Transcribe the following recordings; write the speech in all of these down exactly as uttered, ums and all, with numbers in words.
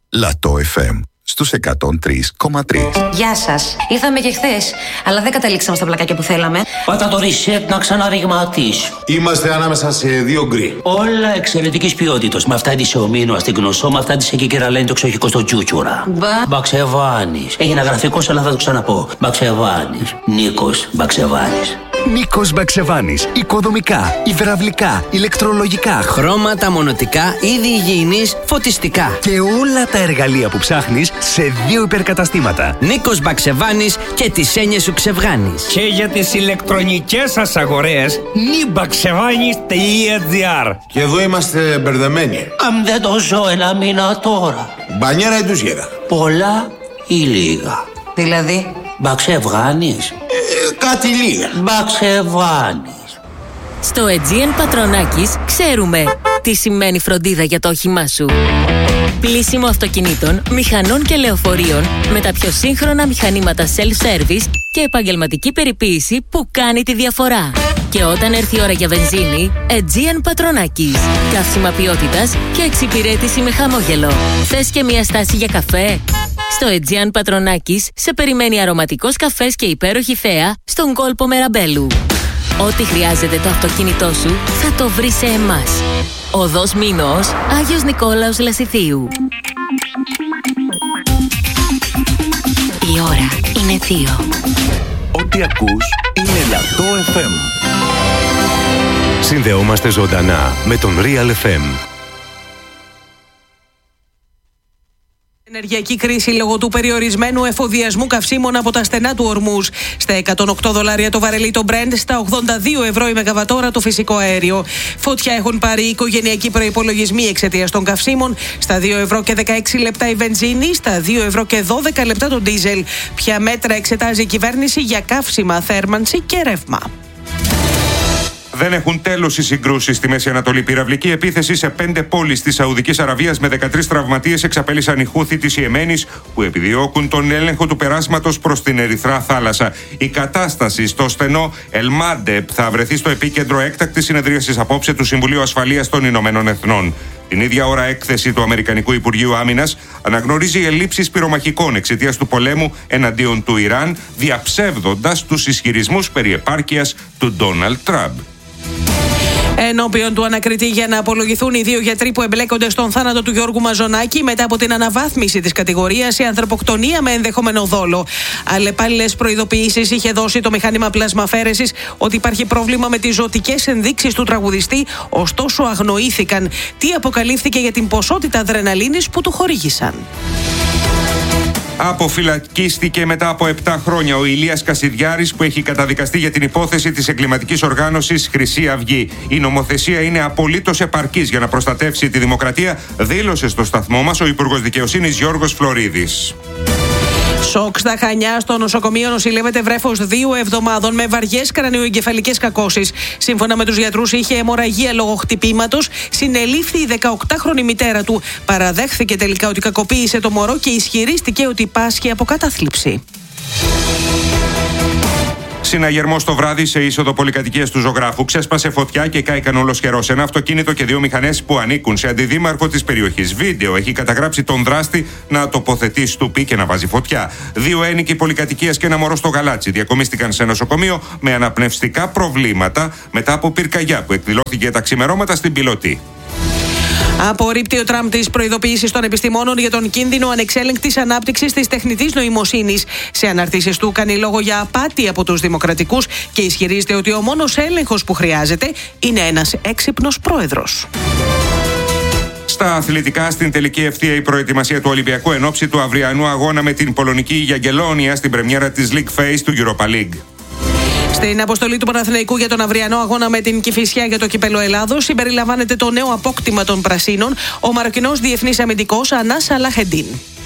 Λατό εφ εμ στους εκατόν τρία κόμμα τρία. Γεια σας. Ήρθαμε και χθες, αλλά δεν καταλήξαμε στα πλακάκια που θέλαμε. Πάτα το reset να ξαναρριγματίσει. Είμαστε ανάμεσα σε δύο γκρι. Όλα εξαιρετικής ποιότητας. Με αυτά της ομίνου στην γνωσό, με αυτά της εκεί κεραλένει το εξοχικό στο τσούτσουρα. Μπα. Μπαξεβάνης. Έγινε γραφικός, αλλά θα το ξαναπώ. Μπαξεβάνης. Νίκος Μπαξεβάνης. Νίκος Μπαξεβάνης. Οικοδομικά, υδραυλικά, ηλεκτρολογικά, χρώματα, μονοτικά, είδη υγιεινής, φωτιστικά. Και όλα τα εργαλεία που ψάχνεις σε δύο υπερκαταστήματα. Νίκος Μπαξεβάνης και τις έννοιες σου ξεβγάνεις. Και για τις ηλεκτρονικές σας αγορές, νιμπαξεβάνης τελεία τζι άρ. Και εδώ είμαστε μπερδεμένοι. Αν δεν το ζω ένα μήνα τώρα. Μπανιέρα ή ντουζιέρα? Πολλά ή λίγα? Δηλαδή? Μπαξεβάνης. Ε, κάτι λίγα. Μπαξεβάνης. Στο Aegean Patronakis ξέρουμε τι σημαίνει φροντίδα για το όχημά σου. Πλύσιμο αυτοκινήτων, μηχανών και λεωφορείων με τα πιο σύγχρονα μηχανήματα self-service και επαγγελματική περιποίηση που κάνει τη διαφορά. Και όταν έρθει η ώρα για βενζίνη, Aegean Patronakis. Καύσιμα ποιότητας και εξυπηρέτηση με χαμόγελο. Θες και μια στάση για καφέ? Στο Aegean Patronakis σε περιμένει αρωματικός καφές και υπέροχη θέα στον κόλπο Μεραμπέλου. Ό,τι χρειάζεται το αυτοκίνητό σου θα το βρει σε εμάς. Οδός Μήνος, Άγιος Νικόλαος Λασιθίου. Η ώρα είναι δύο. Ό,τι ακούς είναι Λατό εφ εμ. Συνδεόμαστε ζωντανά με τον Real εφ εμ. Ενεργειακή κρίση λόγω του περιορισμένου εφοδιασμού καυσίμων από τα στενά του Ορμούζ. Στα εκατόν οκτώ δολάρια το βαρελί το Brent, στα ογδόντα δύο ευρώ η μεγαβατόρα το φυσικό αέριο. Φωτιά έχουν πάρει οι οικογενειακοί προϋπολογισμοί εξαιτίας των καυσίμων. Στα δύο ευρώ και δεκαέξι λεπτά η βενζίνη, στα δύο ευρώ και δώδεκα λεπτά το ντίζελ. Ποια μέτρα εξετάζει η κυβέρνηση για καύσιμα, θέρμανση και ρεύμα? Δεν έχουν τέλος οι συγκρούσεις στη Μέση Ανατολή. Πυραυλική επίθεση σε πέντε πόλεις της Σαουδικής Αραβίας με δεκατρείς τραυματίες εξαπέλυσαν οι Χούθη της Ιεμένης που επιδιώκουν τον έλεγχο του περάσματος προς την Ερυθρά Θάλασσα. Η κατάσταση στο στενό Ελμάντεπ θα βρεθεί στο επίκεντρο έκτακτης συνεδρίασης απόψε του Συμβουλίου Ασφαλείας των Ηνωμένων Εθνών. Την ίδια ώρα, έκθεση του Αμερικανικού Υπουργείου Άμυνας αναγνωρίζει ελλείψεις πυρομαχικών εξαιτίας του πολέμου εναντίον του Ιράν, διαψεύδοντας τους ισχυρισμούς περί επάρκειας του Ντόναλντ Τραμπ. Ενώπιον του ανακριτή για να απολογηθούν οι δύο γιατροί που εμπλέκονται στον θάνατο του Γιώργου Μαζονάκη μετά από την αναβάθμιση της κατηγορίας σε ανθρωποκτονία με ενδεχόμενο δόλο. Αλλεπάλληλες προειδοποιήσεις είχε δώσει το μηχάνημα πλασμαφέρεσης ότι υπάρχει πρόβλημα με τις ζωτικές ενδείξεις του τραγουδιστή, ωστόσο αγνοήθηκαν. Τι αποκαλύφθηκε για την ποσότητα αδρεναλίνης που του χορήγησαν? Αποφυλακίστηκε μετά από επτά χρόνια ο Ηλίας Κασιδιάρης που έχει καταδικαστεί για την υπόθεση της εγκληματικής οργάνωσης Χρυσή Αυγή. Η νομοθεσία είναι απολύτως επαρκής για να προστατεύσει τη δημοκρατία, δήλωσε στο σταθμό μας ο Υπουργός Δικαιοσύνης Γιώργος Φλωρίδης. Σοκ στα Χανιά. Στο νοσοκομείο νοσηλεύεται βρέφος δύο εβδομάδων με βαριές κρανιοεγκεφαλικές κακώσεις. Σύμφωνα με τους γιατρούς, είχε αιμορραγία λόγω χτυπήματος. Συνελήφθη η δεκαοκτάχρονη μητέρα του. Παραδέχθηκε τελικά ότι κακοποίησε το μωρό και ισχυρίστηκε ότι πάσχει από κατάθλιψη. Συναγερμός το βράδυ σε είσοδο πολυκατοικίας του Ζωγράφου. Ξέσπασε φωτιά και κάηκαν ολοσχερός. Ένα αυτοκίνητο και δύο μηχανές που ανήκουν σε αντιδήμαρχο της περιοχής. Βίντεο έχει καταγράψει τον δράστη να τοποθετεί στουπί και να βάζει φωτιά. Δύο ένοικοι πολυκατοικίας και ένα μωρό στο γαλάτσι διακομίστηκαν σε νοσοκομείο με αναπνευστικά προβλήματα μετά από πυρκαγιά που εκδηλώθηκε τα ξημερώματα στην Πιλωτή. Απορρίπτει ο Τραμπ τις προειδοποιήσεις των επιστημόνων για τον κίνδυνο ανεξέλεγκτης ανάπτυξης της τεχνητής νοημοσύνης. Σε αναρτήσεις του κάνει λόγο για απάτη από τους δημοκρατικούς και ισχυρίζεται ότι ο μόνος έλεγχος που χρειάζεται είναι ένας έξυπνος πρόεδρος. Στα αθλητικά, στην τελική ευθεία η προετοιμασία του Ολυμπιακού εν ώψη του αυριανού αγώνα με την πολωνική Γιαγκελόνια στην πρεμιέρα της League Phase του Europa League. Στην αποστολή του Παναθηναϊκού για τον αυριανό αγώνα με την Κηφισιά για το κύπελλο Ελλάδος συμπεριλαμβάνεται το νέο απόκτημα των Πρασίνων, ο Μαροκινός διεθνής αμυντικός Ανάς Σαλαχεντίν.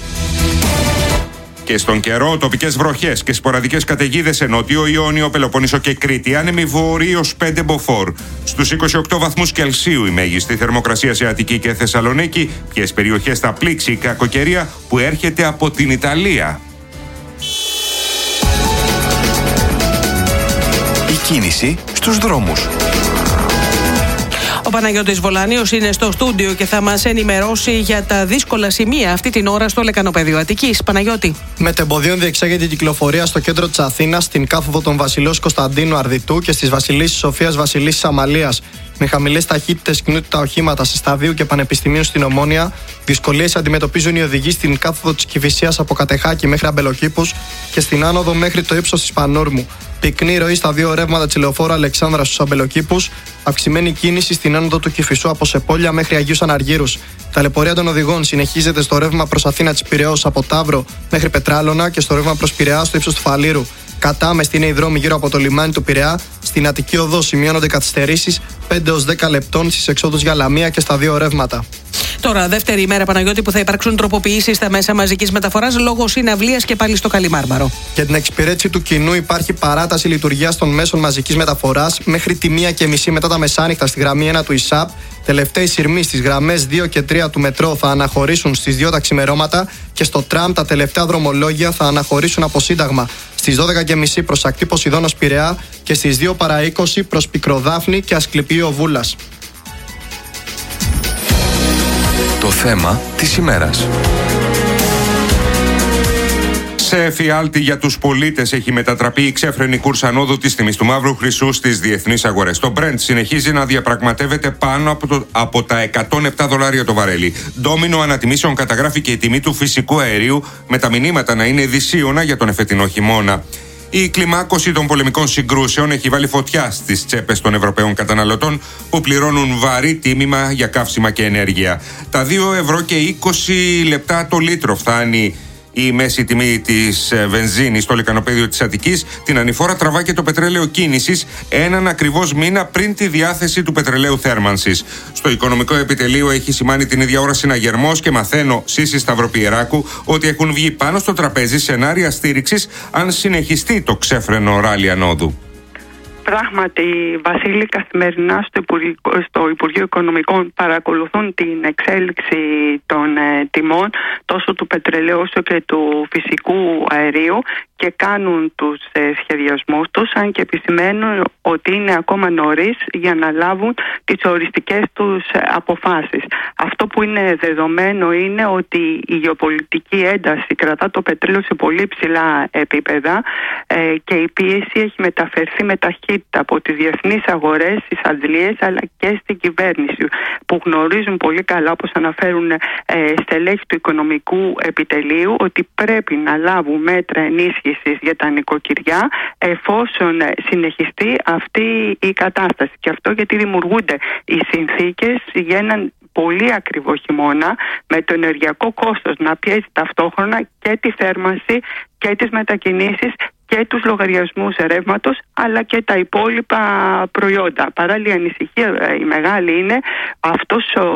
Και στον καιρό, τοπικές βροχές και σποραδικές καταιγίδες σε Νότιο Ιόνιο, Πελοπόννησο και Κρήτη. Άνεμοι βορροί ως πέντε μποφόρ. Στους είκοσι οκτώ βαθμούς Κελσίου η μέγιστη θερμοκρασία σε Αττική και Θεσσαλονίκη. Ποιες περιοχές θα πλήξει η κακοκαιρία που έρχεται από την Ιταλία. Η κίνηση στους δρόμους. Παναγιώτης Βολάνιος είναι στο στούντιο και θα μας ενημερώσει για τα δύσκολα σημεία αυτή την ώρα στο Λεκανοπέδιο Αττικής. Παναγιώτη. Μετεμποδίων διεξάγεται η κυκλοφορία στο κέντρο της Αθήνας, στην κάθοδο των Βασιλέως Κωνσταντίνου Αρδιτού και στις Βασιλίσσης Σοφίας Βασιλίσσης Αμαλίας. Με χαμηλές ταχύτητες κινούνται τα οχήματα σε Σταδίου και Πανεπιστημίου στην Ομόνια. Δυσκολίες αντιμετωπίζουν οι οδηγοί στην κάθοδο της Κηφισίας από Κατεχάκη μέχρι Αμπελοκήπους και στην άνοδο μέχρι το ύψος της Πανόρμου. Πυκνή ροή στα δύο ρεύματα της λεωφόρου Αλεξάνδρας στους Αμπελοκήπους. Αυξημένη κίνηση στην άνοδο του Κηφισού από Σεπόλια μέχρι Αγίους Αναργύρους. Ταλαιπωρία των οδηγών συνεχίζεται στο ρεύμα προς Αθήνα της Πειραιώς από Ταύρο μέχρι Πετράλωνα και στο ρεύμα προς Πειραιά στο ύψος του Φαλήρου. Κατάμεστη είναι οι δρόμοι γύρω από το λιμάνι του Πειραιά. Στην Αττική Οδό σημειώνονται καθυστερήσεις πέντε έως δέκα λεπτών στις εξόδους για Λαμία και στα δύο ρεύματα. Τώρα, δεύτερη ημέρα, Παναγιώτη, που θα υπάρξουν τροποποιήσεις στα μέσα μαζικής μεταφοράς λόγω συναυλίας και πάλι στο Καλιμάρμαρο. Για την εξυπηρέτηση του κοινού υπάρχει παράταση λειτουργίας των μέσων μαζικής μεταφοράς μέχρι τη μία και μισή μετά τα μεσάνυχτα στη γραμμή ένα του ΙΣΑΠ. Τελευταίοι σειρμοί στις γραμμές δύο και τρία του μετρό θα αναχωρήσουν στις δύο τα ξημερώματα και στο τραμ τα τελευταία δρομολόγια θα αναχωρήσουν από Σύνταγμα στις δώδεκα και μισή προς ακτή Ποσειδώνος Πειραιά και στις δύο παρά είκοσι προς Πικροδάφνη και Ασκληπείο Βούλας. Το θέμα της ημέρας. Σε εφιάλτη για τους πολίτες έχει μετατραπεί η ξέφρενη κούρσα ανόδου της τιμής του μαύρου χρυσού στις διεθνείς αγορές. Το Brent συνεχίζει να διαπραγματεύεται πάνω από, το, από τα εκατόν επτά δολάρια το βαρέλι. Ντόμινο ανατιμήσεων καταγράφει και η τιμή του φυσικού αερίου, με τα μηνύματα να είναι δυσίωνα για τον εφετινό χειμώνα. Η κλιμάκωση των πολεμικών συγκρούσεων έχει βάλει φωτιά στις τσέπες των Ευρωπαίων καταναλωτών που πληρώνουν βαρύ τίμημα για καύσιμα και ενέργεια. Τα δύο ευρώ και είκοσι λεπτά το λίτρο φτάνει η μέση τιμή της βενζίνης στο Λεκανοπέδιο της Αττικής. Την ανηφόρα τραβά και το πετρέλαιο κίνησης έναν ακριβώς μήνα πριν τη διάθεση του πετρελαίου θέρμανσης. Στο Οικονομικό Επιτελείο έχει σημάνει την ίδια ώρα συναγερμός και μαθαίνω, Σύση Σταυροπιεράκου, ότι έχουν βγει πάνω στο τραπέζι σενάρια στήριξης αν συνεχιστεί το ξέφρενο ράλι ανόδου. Πράγματι, Βασίλη, καθημερινά στο Υπουργείο, στο Υπουργείο Οικονομικών παρακολουθούν την εξέλιξη των ε, τιμών τόσο του πετρελαίου όσο και του φυσικού αερίου και κάνουν τους ε, σχεδιασμούς τους, αν και επισημαίνουν ότι είναι ακόμα νωρίς για να λάβουν τις οριστικές τους ε, αποφάσεις. Αυτό που είναι δεδομένο είναι ότι η γεωπολιτική ένταση κρατά το πετρέλαιο σε πολύ ψηλά επίπεδα ε, και η πίεση έχει μεταφερθεί με ταχύτητα από τις διεθνείς αγορές, στις αντλίες αλλά και στην κυβέρνηση, που γνωρίζουν πολύ καλά, όπως αναφέρουν ε, στελέχη του Οικονομικού Επιτελείου, ότι πρέπει να λάβουν μέτρα ενίσχυσης για τα νοικοκυριά εφόσον συνεχιστεί αυτή η κατάσταση. Και αυτό γιατί δημιουργούνται οι συνθήκες για έναν πολύ ακριβό χειμώνα, με το ενεργειακό κόστος να πιέζει ταυτόχρονα και τη θέρμανση και τις μετακινήσεις και τους λογαριασμούς ρεύματος αλλά και τα υπόλοιπα προϊόντα. Παράλληλη ανησυχία η μεγάλη είναι αυτός ο,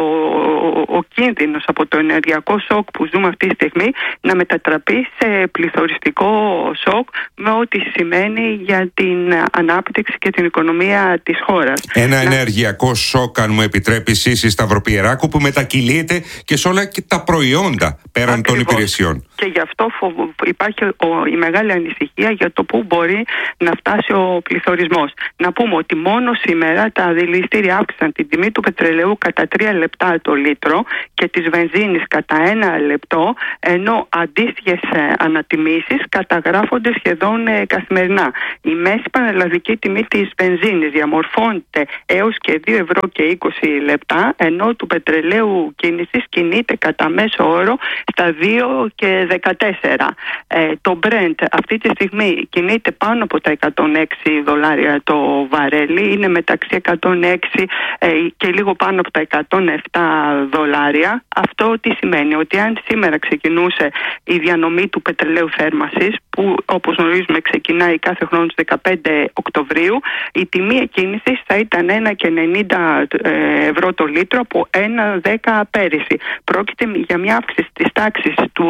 ο, ο κίνδυνος από το ενεργειακό σοκ που ζούμε αυτή τη στιγμή να μετατραπεί σε πληθωριστικό σοκ, με ό,τι σημαίνει για την ανάπτυξη και την οικονομία της χώρας. Ένα να... ενεργειακό σοκ, αν μου επιτρέπει, Σύση Σταυροπιεράκου, που μετακυλείται και σε όλα και τα προϊόντα πέραν Ακριβώς. των υπηρεσιών. Και γι' αυτό φοβ... υπάρχει ο, η μεγάλη ανησυχία για το πού μπορεί να φτάσει ο πληθωρισμός. Να πούμε ότι μόνο σήμερα τα δηληστήρια αύξησαν την τιμή του πετρελαίου κατά τρία λεπτά το λίτρο και της βενζίνης κατά ένα λεπτό, ενώ αντίστοιχες ανατιμήσεις καταγράφονται σχεδόν καθημερινά. Η μέση πανελλαδική τιμή της βενζίνης διαμορφώνεται έως και δύο ευρώ και είκοσι λεπτά, ενώ του πετρελαίου κίνησης κινείται κατά μέσο όρο στα δύο και δεκατέσσερα. Ε, το Brent αυτή τη στιγμή κινείται πάνω από τα εκατόν έξι δολάρια το βαρέλι, είναι μεταξύ εκατόν έξι ε, και λίγο πάνω από τα εκατόν επτά δολάρια. Αυτό τι σημαίνει? Ότι αν σήμερα ξεκινούσε η διανομή του πετρελαίου θέρμανσης, που όπως γνωρίζουμε ξεκινάει κάθε χρόνο στις δεκαπέντε Οκτωβρίου, η τιμή εκκίνησης θα ήταν ένα και ενενήντα ευρώ το λίτρο από ένα δέκα πέρυσι. Πρόκειται για μια αύξηση της τάξης του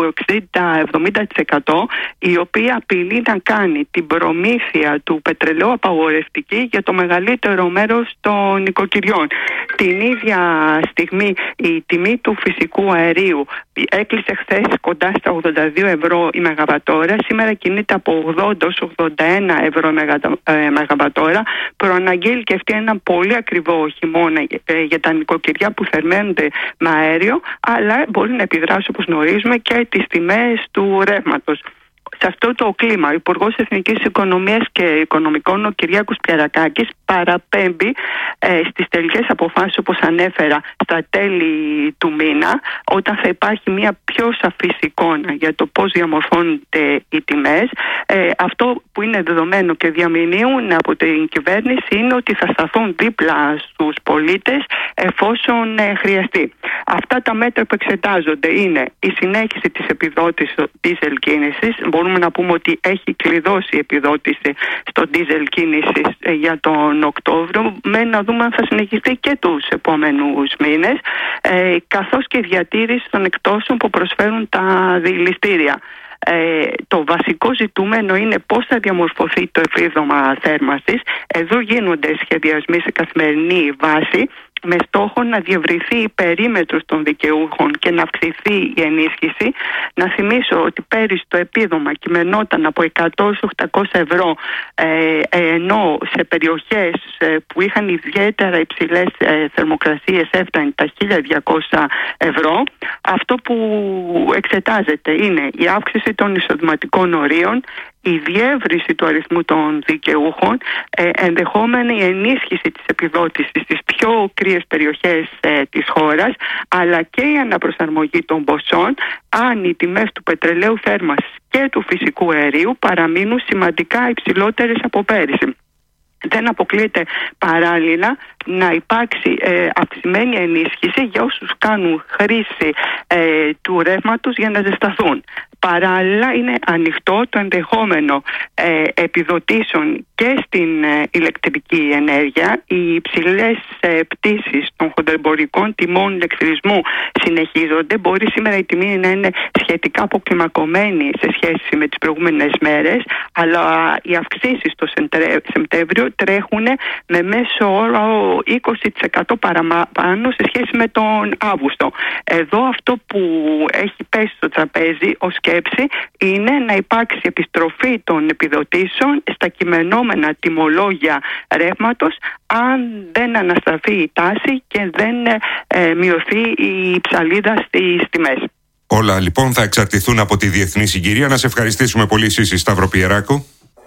εξήντα με εβδομήντα τοις εκατό, η οποία απειλεί να κάνει την προμήθεια του πετρελαίου απαγορευτική για το μεγαλύτερο μέρος των νοικοκυριών. Την ίδια στιγμή η τιμή του φυσικού αερίου έκλεισε χθες κοντά στα ογδόντα δύο ευρώ η μεγαβατόρα. Σήμερα κινείται από ογδόντα έως ογδόντα ένα ευρώ η μεγαβατόρα. Προαναγγείλει και αυτή ένα πολύ ακριβό χειμώνα για τα νοικοκυριά που θερμαίνονται με αέριο, αλλά μπορεί να επιδράσει, όπως γνωρίζουμε, και τις τιμές του ρεύματος. Σε αυτό το κλίμα, ο Υπουργός Εθνικής Οικονομίας και Οικονομικών, ο Κυριάκος Πιερακάκης, παραπέμπει ε, στις τελικές αποφάσεις, όπως ανέφερα, στα τέλη του μήνα, όταν θα υπάρχει μια πιο σαφής εικόνα για το πώς διαμορφώνονται οι τιμές. Ε, αυτό που είναι δεδομένο και διαμηνύουν από την κυβέρνηση είναι ότι θα σταθούν δίπλα στους πολίτες εφόσον ε, χρειαστεί. Αυτά τα μέτρα που εξετάζονται είναι η συνέχιση της επιδότησης diesel κίνησης. Μπορούμε να πούμε ότι έχει κλειδώσει η επιδότηση στο diesel κίνησης για τον Οκτώβριο, με να δούμε αν θα συνεχιστεί και τους επόμενους μήνες, ε, καθώς και η διατήρηση των εκτόσεων που προσφέρουν τα δηληστήρια. Ε, το βασικό ζητούμενο είναι πώς θα διαμορφωθεί το επίδομα θέρμανσης. Εδώ γίνονται σχεδιασμοί σε καθημερινή βάση, με στόχο να διευρυθεί η περίμετρος των δικαιούχων και να αυξηθεί η ενίσχυση. Να θυμίσω ότι πέρυσι το επίδομα κειμενόταν από εκατό έως οκτακόσια ευρώ, ε, ενώ σε περιοχές ε, που είχαν ιδιαίτερα υψηλές ε, θερμοκρασίες έφτανε τα χίλια διακόσια ευρώ. Αυτό που εξετάζεται είναι η αύξηση των εισοδηματικών ορίων, η διεύρυνση του αριθμού των δικαιούχων, ε, ενδεχόμενη ενίσχυση της επιδότησης στις πιο κρύες περιοχές ε, της χώρας, αλλά και η αναπροσαρμογή των ποσών αν οι τιμές του πετρελαίου θέρμανσης και του φυσικού αερίου παραμείνουν σημαντικά υψηλότερες από πέρυσι. Δεν αποκλείεται παράλληλα να υπάρξει ε, αυξημένη ενίσχυση για όσους κάνουν χρήση ε, του ρεύματος για να ζεσταθούν. Παράλληλα είναι ανοιχτό το ενδεχόμενο ε, επιδοτήσεων και στην ε, ηλεκτρική ενέργεια. Οι υψηλές ε, πτήσεις των χονδρεμπορικών τιμών ηλεκτρισμού συνεχίζονται. Μπορεί σήμερα η τιμή να είναι σχετικά αποκλιμακωμένη σε σχέση με τις προηγούμενες μέρες, αλλά οι αυξήσεις το Σεπτέμβριο τρέχουν με μέσο όρο είκοσι τοις εκατό παραπάνω σε σχέση με τον Αύγουστο. Εδώ αυτό που έχει πέσει στο τραπέζι ως σκέψη είναι να υπάρξει επιστροφή των επιδοτήσεων στα κειμενόμενα τιμολόγια ρεύματος, αν δεν αναστραφεί η τάση και δεν ε, μειωθεί η ψαλίδα στις τιμές. Όλα λοιπόν θα εξαρτηθούν από τη διεθνή συγκυρία. Να σε ευχαριστήσουμε πολύ, Σύση Σταυροπιεράκου.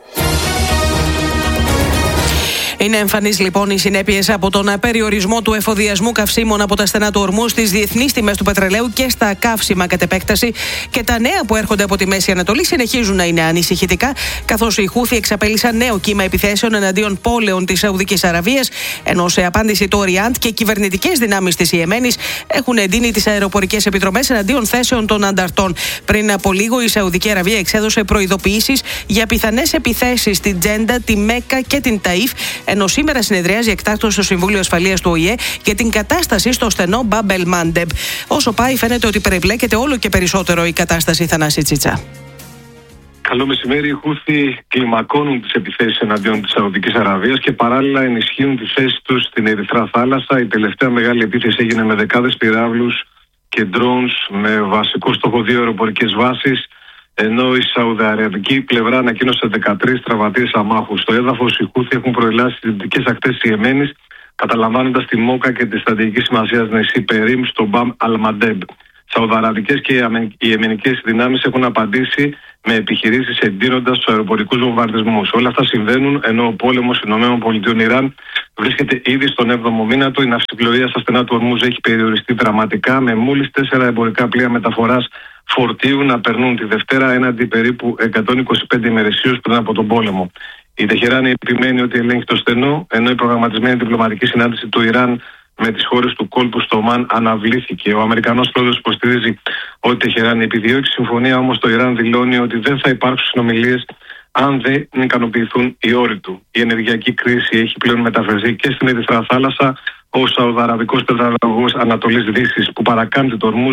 Είναι εμφανής λοιπόν οι συνέπειες από τον περιορισμό του εφοδιασμού καυσίμων από τα στενά του ορμού στις διεθνείς τιμές του πετρελαίου και στα καύσιμα κατ' επέκταση, και τα νέα που έρχονται από τη Μέση Ανατολή συνεχίζουν να είναι ανησυχητικά, καθώς οι Χούθοι εξαπέλυσαν νέο κύμα επιθέσεων εναντίον πόλεων της Σαουδικής Αραβίας, ενώ σε απάντηση το Ριάντ και κυβερνητικές δυνάμεις της Ιεμένης έχουν εντείνει τις αεροπορικές επιδρομές εναντίον θέσεων των ανταρτών. Πριν από λίγο η Σαουδική Αραβία εξέδωσε προειδοποιήσεις για πιθανές επιθέσεις στην Τζέντα, τη Μέκκα και την Ταΐφ, ενώ σήμερα συνεδριάζει εκτάκτως στο Συμβούλιο Ασφαλείας του Ο Η Ε για την κατάσταση στο στενό Μπάμπελ Μάντεμπ. Όσο πάει, φαίνεται ότι περιπλέκεται όλο και περισσότερο η κατάσταση. Θανάση Τσίτσα. Καλό μεσημέρι. Οι Χούθοι κλιμακώνουν τις επιθέσεις εναντίον της Σαουδικής Αραβίας και παράλληλα ενισχύουν τη θέση τους στην Ερυθρά Θάλασσα. Η τελευταία μεγάλη επίθεση έγινε με δεκάδες πυράβλους και drones με βασικό στόχο δύο αεροπορικές βάσεις, ενώ η Σαουδαραβική πλευρά ανακοίνωσε δεκατρείς τραυματίες αμάχους. Στο έδαφος οι Χούθοι έχουν προελάσει τις δυτικές ακτές της Ιεμένης, καταλαμβάνοντας τη Μόκα και τη στρατηγική σημασία νησί Περίμ στο Μπαμ Αλμαντέμπ. Σαουδαραβικές και οι ιεμενικές δυνάμεις έχουν απαντήσει με επιχειρήσεις εντείνοντας τους αεροπορικούς βομβαρδισμούς. Όλα αυτά συμβαίνουν ενώ ο πόλεμος ΗΠΑ Ιράν βρίσκεται ήδη στον έβδομο μήνα του. Η ναυσιπλοεία στα στενά του Ορμούζ έχει περιοριστεί δραματικά, με μόλις τέσσερα εμπορικά πλοία μεταφοράς φορτίου να περνούν τη Δευτέρα έναντι περίπου εκατόν είκοσι πέντε ημερησίους πριν από τον πόλεμο. Η Τεχεράνη επιμένει ότι ελέγχει το στενό, ενώ η προγραμματισμένη διπλωματική συνάντηση του Ιράν με τις χώρες του κόλπου στο Ομάν αναβλήθηκε. Ο Αμερικανός πρόεδρος υποστηρίζει ότι η Τεχεράνη επιδιώκει συμφωνία, όμως το Ιράν δηλώνει ότι δεν θα υπάρξουν συνομιλίες αν δεν ικανοποιηθούν οι όροι του. Η ενεργειακή κρίση έχει πλέον μεταφερθεί και στην Ερυθρά Θάλασσα. Ο Σαουδαραβικός τετραλογός Ανατολής Δύσης που παρακάμπτει το Ορμούζ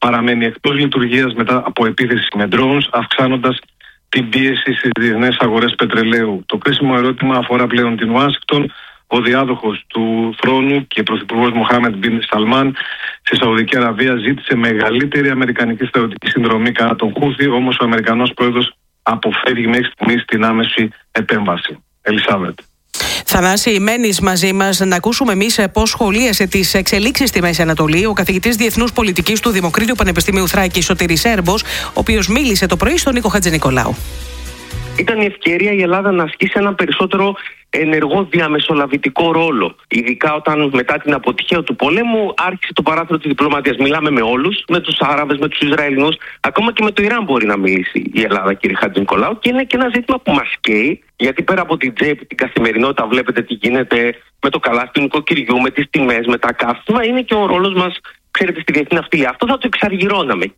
παραμένει εκτός λειτουργίας μετά από επίθεση με drones, αυξάνοντας την πίεση στις διεθνές αγορές πετρελαίου. Το κρίσιμο ερώτημα αφορά πλέον την Ουάσιγκτον. Ο διάδοχος του θρόνου και πρωθυπουργός Μοχάμεντ Μπιν Σαλμάν στη Σαουδική Αραβία ζήτησε μεγαλύτερη αμερικανική στρατιωτική συνδρομή κατά τον Χούθη, όμως ο Αμερικανός πρόεδρος αποφεύγει μέχρι στιγμής την άμεση επέμβαση. Ελισάβετ. Θανάση, μένεις μαζί μας να ακούσουμε εμείς πώς σχολίασε τις εξελίξεις στη Μέση Ανατολή ο καθηγητής Διεθνούς Πολιτικής του Δημοκρίτιου Πανεπιστημίου Θράκης, Σωτήρης Σέρμπος, ο οποίος μίλησε το πρωί στον Νίκο Χατζηνικολάου. Ήταν η ευκαιρία η Ελλάδα να ασκήσει ένα περισσότερο ενεργό διαμεσολαβητικό ρόλο. Ειδικά όταν μετά την αποτυχία του πολέμου άρχισε το παράθυρο της διπλωματίας. Μιλάμε με όλους, με τους Άραβες, με τους Ισραηλινούς, ακόμα και με το Ιράν μπορεί να μιλήσει η Ελλάδα, κύριε Χατζηνικολάου. Και είναι και ένα ζήτημα που μας καίει, γιατί πέρα από την τσέπη, την καθημερινότητα, βλέπετε τι γίνεται με το καλάθι του νοικοκυριού, με τις τιμές, με τα καύσιμα, είναι και ο ρόλος μας, ξέρετε, στη διεθνή ναυτιλία. Αυτό θα το εξαργυρώναμε.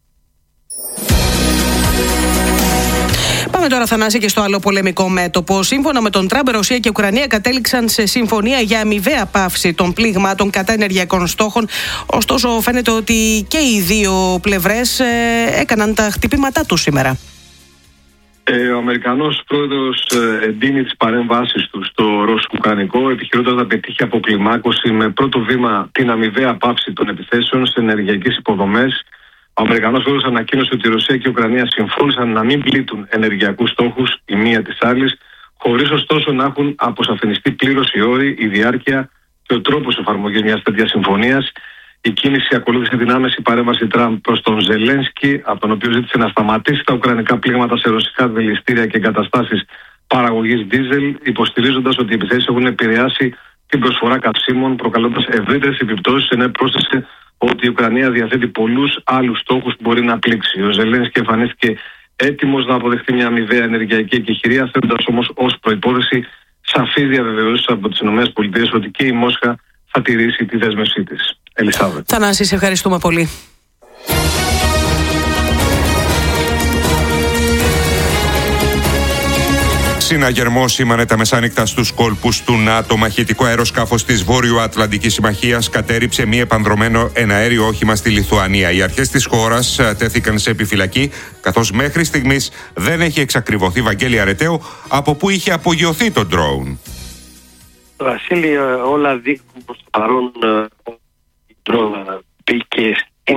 Πάμε τώρα, Θανάση, και στο άλλο πολεμικό μέτωπο. Σύμφωνα με τον Τραμπ, Ρωσία και Ουκρανία κατέληξαν σε συμφωνία για αμοιβαία πάυση των πλήγματων κατά ενεργειακών στόχων. Ωστόσο, φαίνεται ότι και οι δύο πλευρές ε, έκαναν τα χτυπήματά τους σήμερα. Ε, ο Αμερικανός πρόεδρος ε, εντείνει τις παρεμβάσεις του στο ρωσο-ουκρανικό, επιχειρώντας να πετύχει αποκλιμάκωση με πρώτο βήμα την αμοιβαία πάυση των επιθέσεων σε ενεργειακές υποδομές. Ο Αμερικανός πρόεδρος ανακοίνωσε ότι η Ρωσία και η Ουκρανία συμφώνησαν να μην πλήττουν ενεργειακούς στόχους η μία της άλλης, χωρίς ωστόσο να έχουν αποσαφινιστεί πλήρως οι όροι, η διάρκεια και ο τρόπος εφαρμογής μιας τέτοιας συμφωνίας. Η κίνηση ακολούθησε την άμεση παρέμβαση Τραμπ προς τον Ζελένσκι, από τον οποίο ζήτησε να σταματήσει τα ουκρανικά πλήγματα σε ρωσικά δηληστήρια και εγκαταστάσεις παραγωγής δίζελ, υποστηρίζοντας ότι οι επιθέσεις έχουν επηρεάσει την προσφορά καυσίμων, προκαλώντας ευρύτερες επιπτώσεις, ενώ πρόσθεσε ότι η Ουκρανία διαθέτει πολλούς άλλους στόχους που μπορεί να πλήξει. Ο Ζελένσκι εμφανίστηκε έτοιμος να αποδεχτεί μια αμοιβαία ενεργειακή εκεχηρία, θέτοντας όμως ως προϋπόθεση σαφείς διαβεβαιώσεις από τις ΗΠΑ ότι και η Μόσχα θα τηρήσει τη δέσμευσή της. Ελισάβετ. Θανάση, σε ευχαριστούμε πολύ. Συναγερμό σήμανε τα μεσάνυχτα στους κόλπους του ΝΑΤΟ. Μαχητικό αεροσκάφος της Βόρειο-Ατλαντικής Συμμαχίας κατέριψε μη επανδρωμένο εναέριο όχημα στη Λιθουανία. Οι αρχές της χώρας τέθηκαν σε επιφυλακή, καθώς μέχρι στιγμής δεν έχει εξακριβωθεί, Βαγγέλη Αρετέου, από πού είχε απογειωθεί το ντρόουν. Βασίλη, όλα δείχνουν προς το παρόν ότι η ντρόουν μπήκε στην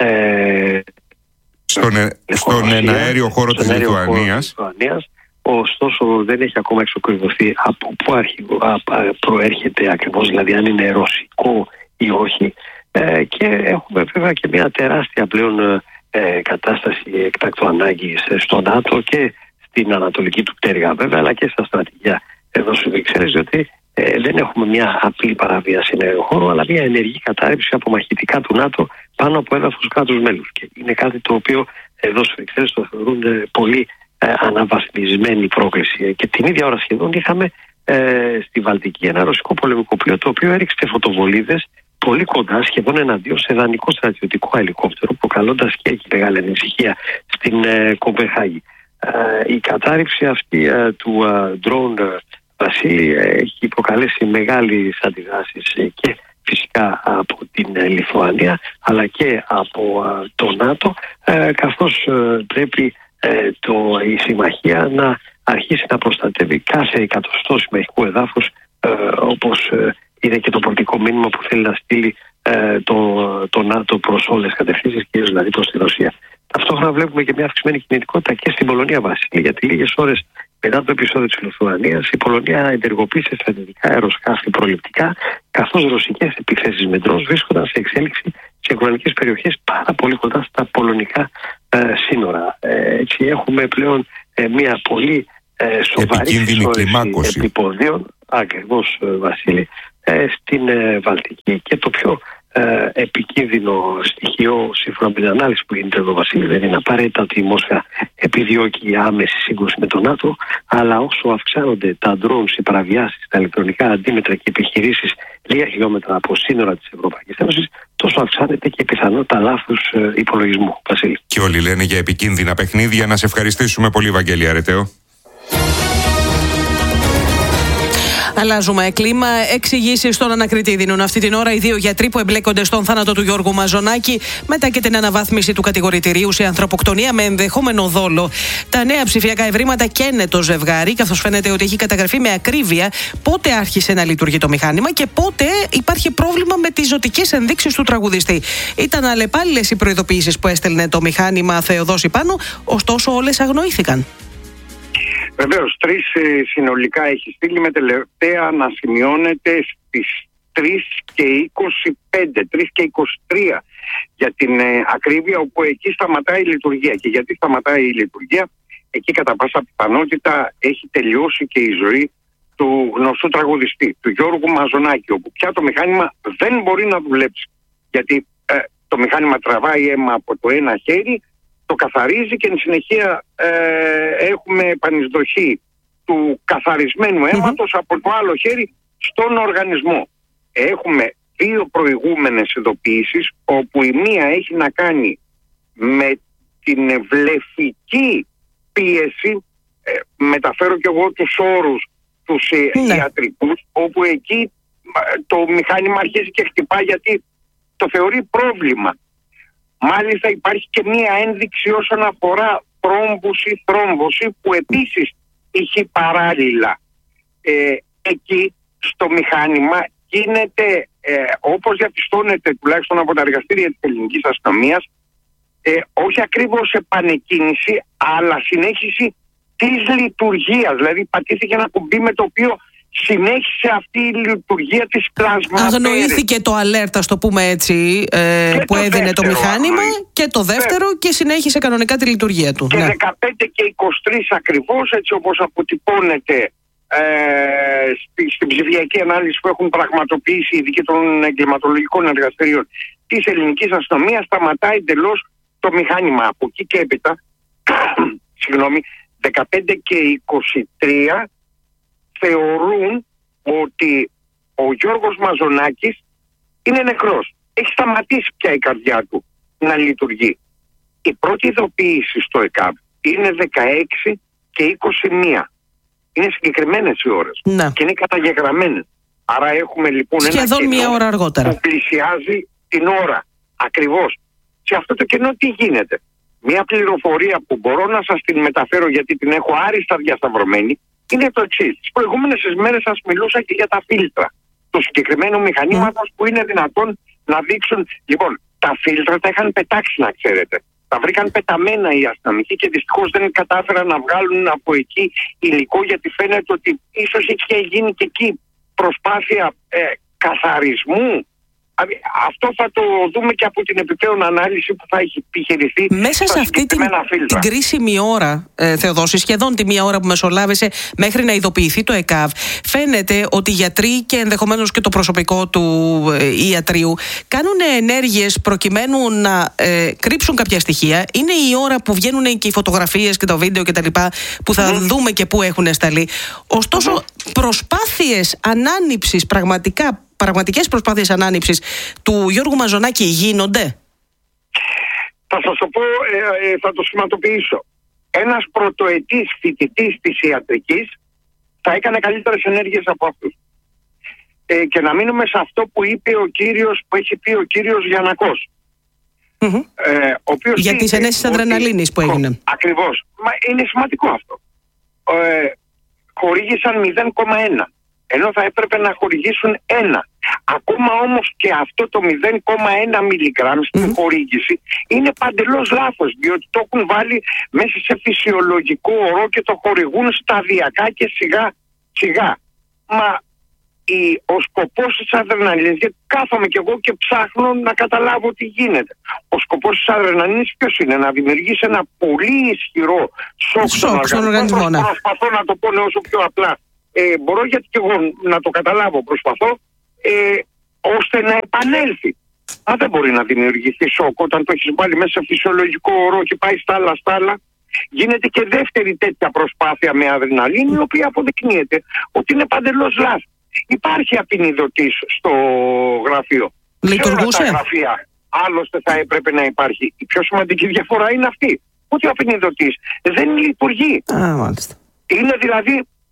ε, στον, ε, στον εναέριο χώρο της Λιθουανίας. Ωστόσο δεν έχει ακόμα εξακριβωθεί από πού προέρχεται ακριβώς, δηλαδή αν είναι ρωσικό ή όχι. Ε, και έχουμε βέβαια και μια τεράστια πλέον ε, κατάσταση εκτάκτου ανάγκης στο ΝΑΤΟ και στην ανατολική του πτέρυγα βέβαια, αλλά και στα στρατηγία εδώ σου Βρυξέλλες, διότι ε, δεν έχουμε μια απλή παραβίαση ενέργειου χώρου, αλλά μια ενεργή κατάρρευση απομαχητικά του ΝΑΤΟ πάνω από έδαφος κράτους μέλους. Και είναι κάτι το οποίο εδώ σου Βρυξέλλες το θεωρούν ε, πολύ Ε, αναβαθμισμένη πρόκληση. Και την ίδια ώρα σχεδόν είχαμε ε, στη Βαλτική ένα ρωσικό πολεμικό πλοίο, το οποίο έριξε φωτοβολίδες πολύ κοντά, σχεδόν εναντίον σε δανεικό στρατιωτικό ελικόπτερο, προκαλώντας και εκεί μεγάλη ανησυχία στην ε, Κοπενχάγη. Ε, η κατάρριψη αυτή ε, του drone ε, Βασίλη ε, έχει προκαλέσει μεγάλες αντιδράσεις ε, και φυσικά από την ε, Λιθουανία, αλλά και από ε, το ΝΑΤΟ, ε, καθώς ε, πρέπει Ε, το, η συμμαχία να αρχίσει να προστατεύει κάθε εκατοστό συμμαχικού εδάφους, ε, όπως ε, είναι και το πολιτικό μήνυμα που θέλει να στείλει ε, το, το ΝΑΤΟ προς όλες τις κατευθύνσεις, κυρίως δηλαδή προς τη Ρωσία. Ταυτόχρονα βλέπουμε και μια αυξημένη κινητικότητα και στην Πολωνία, Βασίλη, γιατί λίγες ώρες μετά το επεισόδιο της Λιθουανίας η Πολωνία ενεργοποίησε στρατιωτικά αεροσκάφη προληπτικά, καθώς ρωσικές επιθέσεις με ντρόουν βρίσκονταν σε εξέλιξη σε ουκρανικές περιοχές πάρα πολύ κοντά στα πολωνικά ε, σύνορα. Ε, έτσι έχουμε πλέον ε, μια πολύ ε, σοβαρή συσσόρευση επιποδίων, ακριβώς, ε, Βασίλη, ε, στην ε, Βαλτική, και το πιο ε, επικίνδυνο στοιχείο, σύμφωνα με την ανάλυση που γίνεται εδώ, Βασίλη, δεν είναι απαραίτητα ότι η Μόσχα επιδιώκει άμεση σύγκρουση με τον ΝΑΤΟ, αλλά όσο αυξάνονται τα drones, οι παραβιάσεις, τα ηλεκτρονικά αντίμετρα και επιχειρήσεις λίγα χιλιόμετρα από σύνορα της Ευρωπαϊκής Ένωσης, τόσο αυξάνεται και η πιθανότητα λάθους ε, υπολογισμού, Βασίλη. Και όλοι λένε για επικίνδυνα παιχνίδια. Να σε ευχαριστήσουμε πολύ, Βαγγέλη Αρετέο. Αλλάζουμε κλίμα. Εξηγήσεις στον ανακριτή δίνουν αυτή την ώρα οι δύο γιατροί που εμπλέκονται στον θάνατο του Γιώργου Μαζονάκη μετά και την αναβάθμιση του κατηγορητηρίου σε ανθρωποκτονία με ενδεχόμενο δόλο. Τα νέα ψηφιακά ευρήματα καίνε το ζευγάρι, καθώς φαίνεται ότι έχει καταγραφεί με ακρίβεια πότε άρχισε να λειτουργεί το μηχάνημα και πότε υπάρχει πρόβλημα με τις ζωτικές ενδείξεις του τραγουδιστή. Ήταν αλλεπάλληλες οι προειδοποιήσεις που έστελνε το μηχάνημα Θεοδόση πάνω, ωστόσο όλες αγνοήθηκαν. Βεβαίως, τρεις ε, συνολικά έχει στείλει, με τελευταία να σημειώνεται στις τρεις και είκοσι πέντε, τρεις και είκοσι τρία για την ε, ακρίβεια, όπου εκεί σταματάει η λειτουργία. Και γιατί σταματάει η λειτουργία, εκεί κατά πάσα πιθανότητα έχει τελειώσει και η ζωή του γνωστού τραγουδιστή, του Γιώργου Μαζονάκη, όπου πια το μηχάνημα δεν μπορεί να δουλέψει. Γιατί ε, το μηχάνημα τραβάει αίμα από το ένα χέρι, το καθαρίζει και εν συνεχεία ε, έχουμε επανεισδοχή του καθαρισμένου αίματος mm-hmm. από το άλλο χέρι στον οργανισμό. Έχουμε δύο προηγούμενες ειδοποιήσεις, όπου η μία έχει να κάνει με την βλεφική πίεση, ε, μεταφέρω και εγώ τους όρους τους mm-hmm. ιατρικούς, όπου εκεί το μηχάνημα αρχίζει και χτυπά γιατί το θεωρεί πρόβλημα. Μάλιστα υπάρχει και μία ένδειξη όσον αφορά θρόμβωση, θρόμβωση που επίσης είχε παράλληλα. Ε, εκεί στο μηχάνημα γίνεται, ε, όπως διαπιστώνεται τουλάχιστον από τα εργαστήρια της ελληνικής αστυνομίας, ε, όχι ακριβώς επανεκκίνηση, αλλά συνέχιση της λειτουργίας. Δηλαδή πατήθηκε ένα κουμπί με το οποίο συνέχισε αυτή η λειτουργία της πλασματέρης. Αγνοήθηκε το alert, ας το πούμε έτσι, ε, που το έδινε δεύτερο, το μηχάνημα αγνοή. Και το δεύτερο Βέ. και συνέχισε κανονικά τη λειτουργία του. Και ναι. δεκαπέντε και είκοσι τρία ακριβώς, έτσι όπως αποτυπώνεται ε, στη, στην ψηφιακή ανάλυση που έχουν πραγματοποιήσει οι ειδικοί των εγκληματολογικών εργαστηρίων της ελληνικής αστυνομίας, σταματάει εντελώς το μηχάνημα. Από εκεί και έπειτα, συγγνώμη, δεκαπέντε και είκοσι τρία θεωρούν ότι ο Γιώργος Μαζονάκης είναι νεκρός. Έχει σταματήσει πια η καρδιά του να λειτουργεί. Η πρώτη ειδοποίηση στο ΕΚΑΒ είναι δεκαέξι και είκοσι μία. Είναι συγκεκριμένες οι ώρες να. και είναι καταγεγραμμένες. Άρα έχουμε λοιπόν σχεδόν ένα μία ώρα αργότερα που πλησιάζει την ώρα. Ακριβώς. Σε αυτό το κενό τι γίνεται? Μία πληροφορία που μπορώ να σας την μεταφέρω, γιατί την έχω άριστα διασταυρωμένη, είναι το εξής. Τις προηγούμενες μέρες σας μιλούσα και για τα φίλτρα του συγκεκριμένου μηχανήματος mm. που είναι δυνατόν να δείξουν. Λοιπόν, τα φίλτρα τα είχαν πετάξει, να ξέρετε. Τα βρήκαν πεταμένα οι αστυνομικοί και δυστυχώς δεν κατάφεραν να βγάλουν από εκεί υλικό, γιατί φαίνεται ότι ίσως έχει γίνει και εκεί προσπάθεια ε, καθαρισμού. Αυτό θα το δούμε και από την επιπλέον ανάλυση που θα έχει επιχειρηθεί μέσα σε αυτή την, την κρίσιμη ώρα, ε, Θεοδόση, σχεδόν τη μία ώρα που μεσολάβησε μέχρι να ειδοποιηθεί το ΕΚΑΒ. Φαίνεται ότι οι γιατροί και ενδεχομένως και το προσωπικό του ε, ιατρίου κάνουν ενέργειες προκειμένου να ε, κρύψουν κάποια στοιχεία. Είναι η ώρα που βγαίνουν και οι φωτογραφίες και το βίντεο κτλ. Που θα mm. δούμε και πού έχουν σταλεί. Ωστόσο, mm. προσπάθειες ανάνυψης πραγματικά. Πραγματικές προσπάθειες ανάνυψης του Γιώργου Μαζονάκη γίνονται? Θα σας το πω, ε, ε, θα το σχηματοποιήσω. Ένας πρωτοετής φοιτητής της ιατρικής θα έκανε καλύτερες ενέργειες από αυτούς. Ε, και να μείνουμε σε αυτό που είπε ο κύριος, που έχει πει ο κύριος Γιαννακός. Mm-hmm. Ε, ο οποίος για τις ενέσεις αδρεναλίνης που έγινε. Ακριβώς. Μα είναι σημαντικό αυτό. Ε, χορήγησαν μηδέν κόμμα ένα. Ενώ θα έπρεπε να χορηγήσουν ένα. Ακόμα όμως και αυτό το μηδέν κόμμα ένα μιλιγκράμμ στην mm. χορήγηση είναι παντελώς λάθος, διότι το έχουν βάλει μέσα σε φυσιολογικό ορό και το χορηγούν σταδιακά και σιγά σιγά. Μα η, ο σκοπός της αδρεναλίνης, γιατί κάθομαι κι εγώ και ψάχνω να καταλάβω τι γίνεται. Ο σκοπός της αδρεναλίνης ποιος είναι? Να δημιουργήσει ένα πολύ ισχυρό σοκ στον οργανισμό. Προσπαθώ να το πω όσο πιο απλά Ε, μπορώ, γιατί και εγώ να το καταλάβω προσπαθώ, ε, ώστε να επανέλθει. Αν δεν μπορεί να δημιουργηθεί σοκ όταν το έχεις βάλει μέσα σε φυσιολογικό ορό και πάει στα άλλα στα άλλα, γίνεται και δεύτερη τέτοια προσπάθεια με αδρεναλίνη, η οποία αποδεικνύεται ότι είναι παντελώς λάθος. Υπάρχει απεινιδωτής στο γραφείο. Λειτουργούσε? Σε όλα τα γραφεία άλλωστε θα έπρεπε να υπάρχει. Η πιο σημαντική διαφορά είναι αυτή, ότι ο απεινιδωτής δεν λειτουργεί. Α, μάλιστα. Είναι δηλαδή Ε,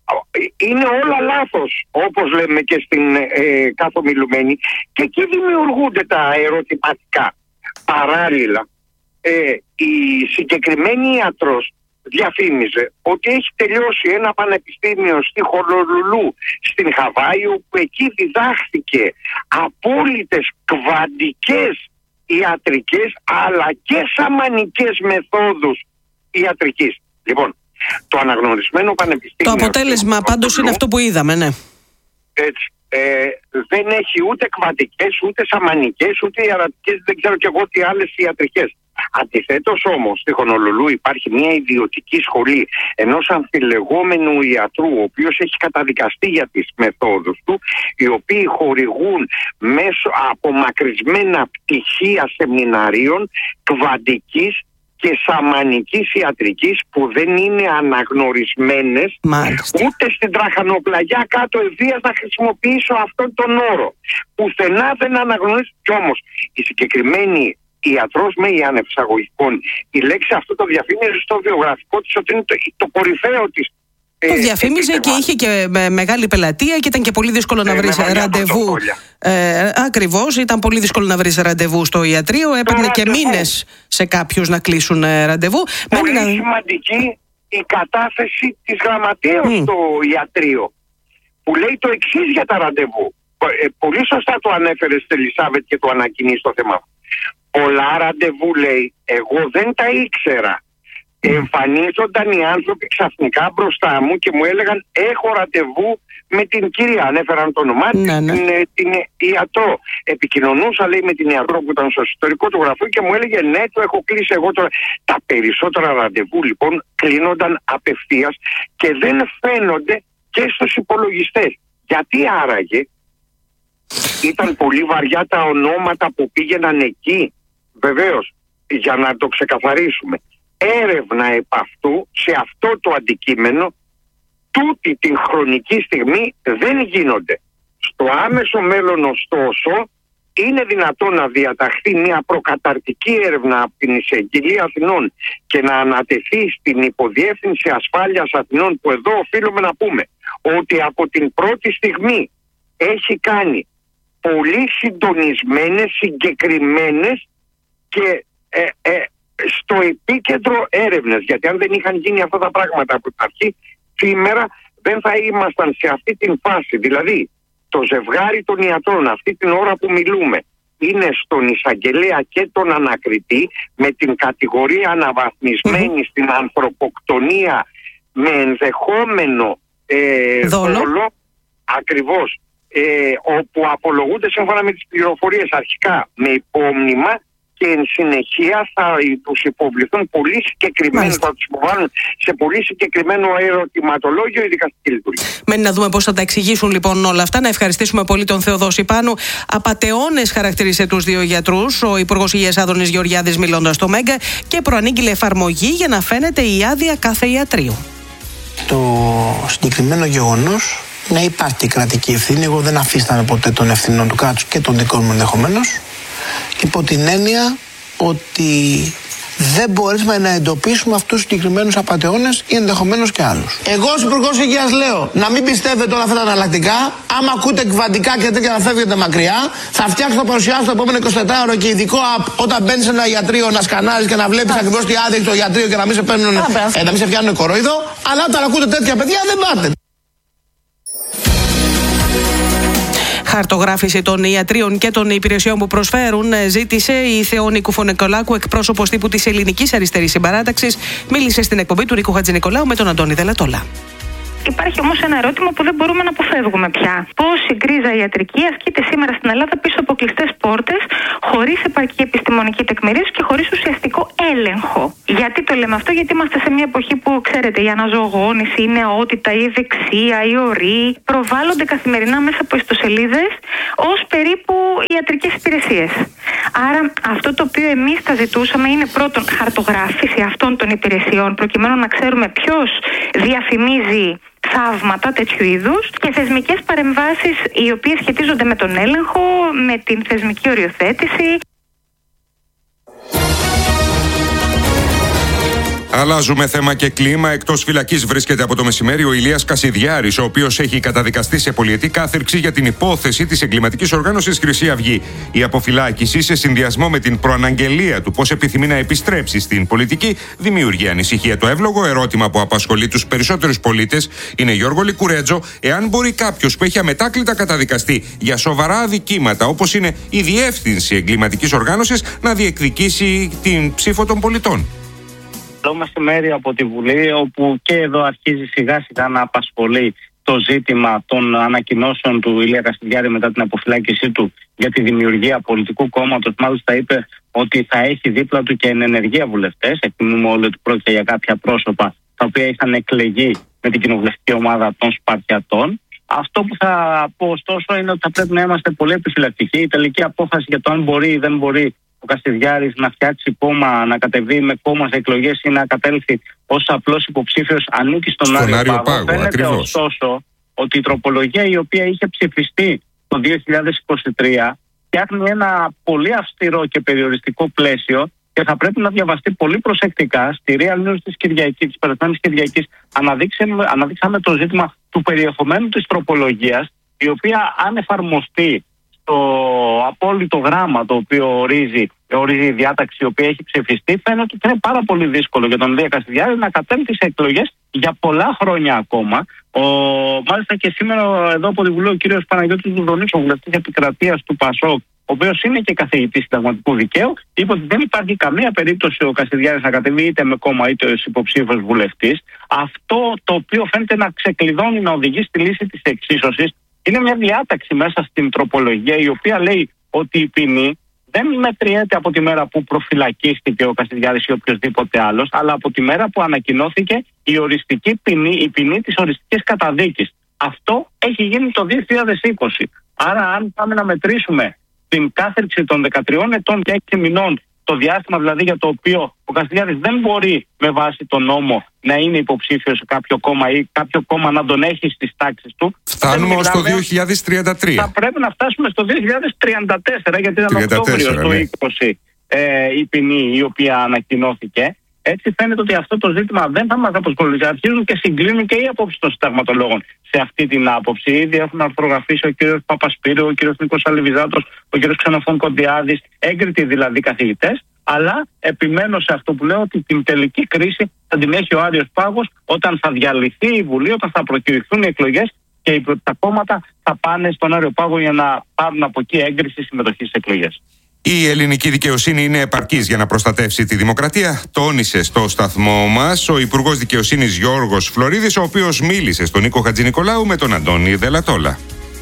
είναι όλα λάθος, όπως λέμε και στην ε, κάθε ομιλουμένη, και εκεί δημιουργούνται τα ερωτηματικά. Παράλληλα, ε, η συγκεκριμένη ιατρός διαφήμιζε ότι έχει τελειώσει ένα πανεπιστήμιο στη Χονολουλού στην Χαβάη, όπου εκεί διδάχθηκε απόλυτες κβαντικές ιατρικές αλλά και σαμανικές μεθόδους ιατρικής. Λοιπόν, το αναγνωρισμένο πανεπιστήμιο... Το αποτέλεσμα πάντως είναι αυτό που είδαμε, ναι. Έτσι. Ε, δεν έχει ούτε κβαντικές, ούτε σαμανικές, ούτε ιαρατικές, δεν ξέρω και εγώ τι άλλες ιατρικές. Αντιθέτως όμως, στη Χονολουλού υπάρχει μια ιδιωτική σχολή ενός αμφιλεγόμενου ιατρού, ο οποίος έχει καταδικαστεί για τις μεθόδους του, οι οποίοι χορηγούν μέσω απομακρυσμένα πτυχία σεμιναρίων κβαντικής και σαμανικής ιατρικής που δεν είναι αναγνωρισμένες. Μάλιστα. Ούτε στην Τραχανοπλαγιά κάτω ευβίας να χρησιμοποιήσω αυτόν τον όρο. Πουθενά δεν αναγνωρίζει. Κι όμως η συγκεκριμένη ιατρός με η άνευ εισαγωγικών, η λέξη αυτό το διαφήμιζε στο βιογραφικό της ότι είναι το, το κορυφαίο της. Το διαφήμιζε και είχε και μεγάλη πελατεία και ήταν και πολύ δύσκολο ε, να βρεις ραντεβού. Ε, ακριβώς, ήταν πολύ δύσκολο να βρεις ραντεβού στο ιατρείο. Έπαιρνε και μήνες σε κάποιους να κλείσουν ραντεβού. Πολύ να... σημαντική η κατάθεση της γραμματέως mm. στο ιατρείο, που λέει το εξής για τα ραντεβού. Ε, πολύ σωστά το ανέφερε στη Ελισάβετ και το ανακοινεί στο θέμα. Πολλά ραντεβού, λέει, εγώ δεν τα ήξερα. Εμφανίζονταν οι άνθρωποι ξαφνικά μπροστά μου και μου έλεγαν έχω ραντεβού με την κυρία, ανέφεραν το όνομά της, ναι, ναι. την, την ιατρό. Επικοινωνούσα, λέει, με την ιατρό που ήταν στο ιστορικό του γραφείου και μου έλεγε ναι, το έχω κλείσει εγώ τώρα. Τα περισσότερα ραντεβού λοιπόν κλείνονταν απευθείας και δεν φαίνονται και στους υπολογιστές. Γιατί άραγε? Ήταν πολύ βαριά τα ονόματα που πήγαιναν εκεί? Βεβαίως, για να το ξεκαθαρίσουμε, έρευνα επ' αυτού, σε αυτό το αντικείμενο, τούτη την χρονική στιγμή δεν γίνονται. Στο άμεσο μέλλον ωστόσο είναι δυνατόν να διαταχθεί μια προκαταρτική έρευνα από την Εισαγγελία Αθηνών και να ανατεθεί στην Υποδιεύθυνση Ασφάλειας Αθηνών, που εδώ οφείλουμε να πούμε ότι από την πρώτη στιγμή έχει κάνει πολύ συντονισμένες, συγκεκριμένες και ε, ε, στο επίκεντρο έρευνες. Γιατί αν δεν είχαν γίνει αυτά τα πράγματα από την αρχή, σήμερα δεν θα ήμασταν σε αυτή την φάση. Δηλαδή, το ζευγάρι των ιατρών αυτή την ώρα που μιλούμε είναι στον εισαγγελέα και τον ανακριτή, με την κατηγορία αναβαθμισμένη mm-hmm. στην ανθρωποκτονία με ενδεχόμενο ε, δόλο, ακριβώς, ε, όπου απολογούνται σύμφωνα με τις πληροφορίες αρχικά με υπόμνημα και εν συνεχεία θα τους υποβληθούν πολύ συγκεκριμένοι, θα τους υποβάλουν σε πολύ συγκεκριμένο ερωτηματολόγιο η δικαστική λειτουργία. Μένει να δούμε πώς θα τα εξηγήσουν λοιπόν όλα αυτά. Να ευχαριστήσουμε πολύ τον Θεοδόση Πάνου. Απατεώνες χαρακτήρισε τους δύο γιατρούς ο Υπουργός Υγείας Άδωνης Γεωργιάδης μιλώντας στο Μέγκα και προανήγγειλε εφαρμογή για να φαίνεται η άδεια κάθε ιατρείου. Το συγκεκριμένο γεγονός, ναι, υπάρχει κρατική ευθύνη. Εγώ δεν αφίσταμαι ποτέ των ευθυνών του κράτους και των δικών μου ενδεχομένως. Υπό την έννοια ότι δεν μπορέσουμε να εντοπίσουμε αυτούς τους συγκεκριμένους απατεώνες ή ενδεχομένως και άλλους. Εγώ ως Υπουργός Υγείας λέω να μην πιστεύετε όλα αυτά τα αναλλακτικά. Άμα ακούτε κβαντικά και τέτοια να φεύγετε μακριά, θα φτιάξω το παρουσιάσω το επόμενο εικοσιτετράωρο και ειδικό app όταν μπαίνεις σε ένα ιατρείο να σκανάρεις και να βλέπεις ακριβώς τι άδεια έχει το ιατρείο και να μην σε, παίρνουν, ε, να μην σε φτιάχνουν κορόιδο. Αλλά όταν ακούτε τέτοια παιδιά δεν πάτε. Χαρτογράφηση των ιατρίων και των υπηρεσιών που προσφέρουν ζήτησε η Θεόνη Κουφονικολάκου, εκπρόσωπος τύπου της Ελληνικής Αριστερής Συμπαράταξης. Μίλησε στην εκπομπή του Νίκου Χατζηνικολάου με τον Αντώνη Δελατόλα. Υπάρχει όμως ένα ερώτημα που δεν μπορούμε να αποφεύγουμε πια. Πώς η γκρίζα ιατρική ασκείται σήμερα στην Ελλάδα πίσω από κλειστές πόρτες, χωρίς επαρκή επιστημονική τεκμηρίωση και χωρίς ουσιαστικό έλεγχο. Γιατί το λέμε αυτό? Γιατί είμαστε σε μια εποχή που, ξέρετε, η αναζωογόνηση, η νεότητα, η ευεξία, η ορή προβάλλονται καθημερινά μέσα από ιστοσελίδες ως περίπου ιατρικές υπηρεσίες. Άρα αυτό το οποίο εμείς θα ζητούσαμε είναι πρώτον χαρτογράφηση αυτών των υπηρεσιών, προκειμένου να ξέρουμε ποιος διαφημίζει θαύματα τέτοιου είδους, και θεσμικές παρεμβάσεις οι οποίες σχετίζονται με τον έλεγχο, με την θεσμική οριοθέτηση. Αλλάζουμε θέμα και κλίμα. Εκτός φυλακής βρίσκεται από το μεσημέρι ο Ηλίας Κασιδιάρης, ο οποίος έχει καταδικαστεί σε πολυετή κάθερξη για την υπόθεση της εγκληματικής οργάνωσης Χρυσή Αυγή. Η αποφυλάκηση, σε συνδυασμό με την προαναγγελία του πως επιθυμεί να επιστρέψει στην πολιτική, δημιουργεί ανησυχία. Το εύλογο ερώτημα που απασχολεί τους περισσότερους πολίτες είναι, Γιώργο Λικουρέτζο, εάν μπορεί κάποιος που έχει αμετάκλητα καταδικαστεί για σοβαρά αδικήματα, όπως είναι η διεύθυνση εγκληματικής οργάνωσης, να διεκδικήσει την ψήφο των πολιτών. Το μεσημέρι από τη Βουλή, όπου και εδώ αρχίζει σιγά σιγά να απασχολεί το ζήτημα των ανακοινώσεων του Ηλία Κασιδιάρη μετά την αποφυλάκησή του για τη δημιουργία πολιτικού κόμματος. Μάλιστα είπε ότι θα έχει δίπλα του και εν ενεργεία βουλευτές. Εκτιμούμε όλοι ότι πρόκειται για κάποια πρόσωπα τα οποία είχαν εκλεγεί με την κοινοβουλευτική ομάδα των Σπαρτιατών. Αυτό που θα πω ωστόσο είναι ότι θα πρέπει να είμαστε πολύ επιφυλακτικοί. Η τελική απόφαση για το αν μπορεί ή δεν μπορεί ο Κασιδιάρης να φτιάξει κόμμα, να κατεβεί με κόμμα σε εκλογές ή να κατέλθει ως απλός υποψήφιος ανήκει στον, στον Άριο Πάγο. Πάγο. Φαίνεται ακριβώς. Ωστόσο ότι η τροπολογία η οποία είχε ψηφιστεί το δύο χιλιάδες είκοσι τρία φτιάχνει ένα πολύ αυστηρό και περιοριστικό πλαίσιο και θα πρέπει να διαβαστεί πολύ προσεκτικά. Στη Real News της Κυριακής, της περασμένης Κυριακής, αναδείξαμε, αναδείξαμε το ζήτημα του περιεχομένου της τροπολογίας, η οποία αν εφαρμοστεί το απόλυτο γράμμα το οποίο ορίζει, ορίζει η διάταξη η οποία έχει ψηφιστεί, φαίνεται ότι είναι πάρα πολύ δύσκολο για τον Ηλία Κασιδιάρη να κατέλθει σε εκλογές για πολλά χρόνια ακόμα. Ο, μάλιστα και σήμερα εδώ από τη Βουλή ο κύριος Παναγιώτης Δουδονής, ο βουλευτής επικρατείας του ΠΑΣΟΚ, ο οποίος είναι και καθηγητής συνταγματικού δικαίου, είπε ότι δεν υπάρχει καμία περίπτωση ο Κασιδιάρης να κατεβεί είτε με κόμμα είτε ως υποψήφιος βουλευτής. Αυτό το οποίο φαίνεται να ξεκλειδώνει, να οδηγεί στη λύση της εξίσωσης, είναι μια διάταξη μέσα στην τροπολογία η οποία λέει ότι η ποινή δεν μετριέται από τη μέρα που προφυλακίστηκε ο Κασιδιάρης ή οποιοδήποτε άλλος, αλλά από τη μέρα που ανακοινώθηκε η οριστική ποινή, η ποινή της οριστικής καταδίκης. Αυτό έχει γίνει το δύο χιλιάδες είκοσι. Άρα αν πάμε να μετρήσουμε την κάθερξη των δεκατριών ετών και έξι μηνών, το διάστημα δηλαδή για το οποίο ο Κασιδιάρης δεν μπορεί με βάση τον νόμο να είναι υποψήφιος σε κάποιο κόμμα ή κάποιο κόμμα να τον έχει στις τάξεις του. Φτάνουμε ως το δύο χιλιάδες τριάντα τρία. Θα πρέπει να φτάσουμε στο δύο χιλιάδες τριάντα τέσσερα, γιατί ήταν Οκτώβριο το είκοσι ε, η ποινή η οποία ανακοινώθηκε. Έτσι φαίνεται ότι αυτό το ζήτημα δεν θα μας απασχολήσει. Αρχίζουν και συγκλίνουν και οι απόψεις των συνταγματολόγων σε αυτή την άποψη. Ήδη έχουν αρθρογραφήσει ο κύριος Παπασπύρου, ο κύριος Νίκος Αλιβιζάτος, ο κύριος Ξενοφών Κοντιάδης, έγκριτοι δηλαδή καθηγητές. Αλλά επιμένω σε αυτό που λέω, ότι την τελική κρίση θα την έχει ο Άριος Πάγος όταν θα διαλυθεί η Βουλή, όταν θα προκηρυχθούν οι εκλογές και τα κόμματα θα πάνε στον Άριο Πάγο για να πάρουν από εκεί έγκριση συμμετοχή στις εκλογές. Η ελληνική δικαιοσύνη είναι επαρκής για να προστατεύσει τη δημοκρατία, τόνισε στο σταθμό μας ο Υπουργός Δικαιοσύνης Γιώργος Φλωρίδης, ο οποίος μίλησε στον Νίκο Χατζηνικολάου με τον Αντώνη Δελατόλα.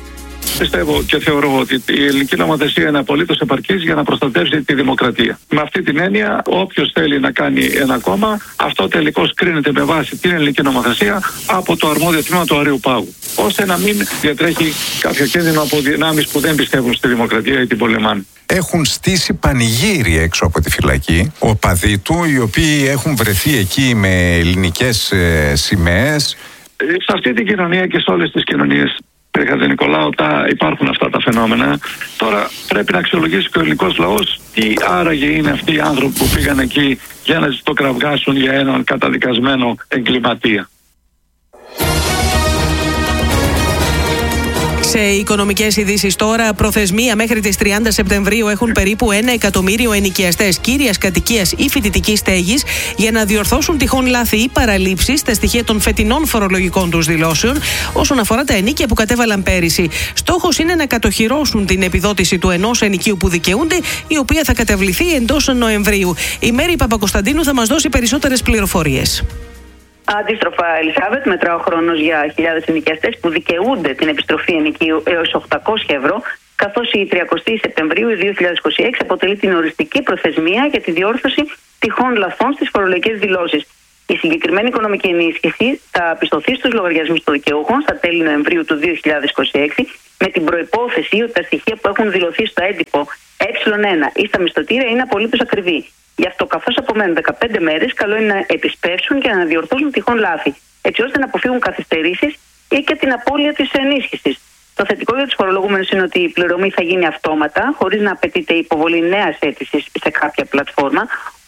Πιστεύω και θεωρώ ότι η ελληνική νομοθεσία είναι απολύτως επαρκής για να προστατεύσει τη δημοκρατία. Με αυτή την έννοια, όποιος θέλει να κάνει ένα κόμμα, αυτό τελικώς κρίνεται με βάση την ελληνική νομοθεσία από το αρμόδιο τμήμα του Αρείου Πάγου, ώστε να μην διατρέχει κάποιο κίνδυνο από δυνάμεις που δεν πιστεύουν στη δημοκρατία ή την πολεμάνε. Έχουν στήσει πανηγύρι έξω από τη φυλακή, οπαδοί του, οι οποίοι έχουν βρεθεί εκεί με ελληνικές ε, σημαίες. Σε αυτή την κοινωνία και σε όλες τις κοινωνίες, κύριε Νικολάου, τα υπάρχουν αυτά τα φαινόμενα. Τώρα πρέπει να αξιολογήσει και ο ελληνικός λαός τι άραγε είναι αυτοί οι άνθρωποι που πήγαν εκεί για να ζητοκραυγάσουν για έναν καταδικασμένο εγκληματία. Σε οικονομικές ειδήσεις τώρα, προθεσμία μέχρι τις τριάντα Σεπτεμβρίου έχουν περίπου ένα εκατομμύριο ενοικιαστές κύριας κατοικίας ή φοιτητικής στέγης για να διορθώσουν τυχόν λάθη ή παραλήψεις στα στοιχεία των φετινών φορολογικών τους δηλώσεων όσον αφορά τα ενοίκια που κατέβαλαν πέρυσι. Στόχος είναι να κατοχυρώσουν την επιδότηση του ενός ενοικίου που δικαιούνται, η οποία θα καταβληθεί εντός Νοεμβρίου. Η Μέρη Παπακοσταντίνου θα μας δώσει περισσότερες πληροφορίες. Αντίστροφα, Ελισάβετ, μετρά ο χρόνος για χιλιάδες ενοικιαστές που δικαιούνται την επιστροφή ενοικίου έως οκτακόσια ευρώ, καθώς η τριάντα Σεπτεμβρίου δύο χιλιάδες είκοσι έξι αποτελεί την οριστική προθεσμία για τη διόρθωση τυχόν λαθών στις φορολογικές δηλώσεις. Η συγκεκριμένη οικονομική ενίσχυση θα πιστωθεί στους λογαριασμούς των δικαιούχων στα τέλη Νοεμβρίου του δύο χιλιάδες είκοσι έξι, με την προϋπόθεση ότι τα στοιχεία που έχουν δηλωθεί στο έντυπο ε ένα ή στα μισθωτήρια είναι απολύτως ακριβή. Γι' αυτό, καθώς απομένουν δεκαπέντε μέρες, καλό είναι να επισπεύσουν και να διορθώσουν τυχόν λάθη, έτσι ώστε να αποφύγουν καθυστερήσεις ή και την απώλεια της ενίσχυσης. Το θετικό για τους φορολογούμενους είναι ότι η πληρωμή θα γίνει αυτόματα, χωρίς να απαιτείται η υποβολή νέας αίτησης σε κάποια πλατφόρμα.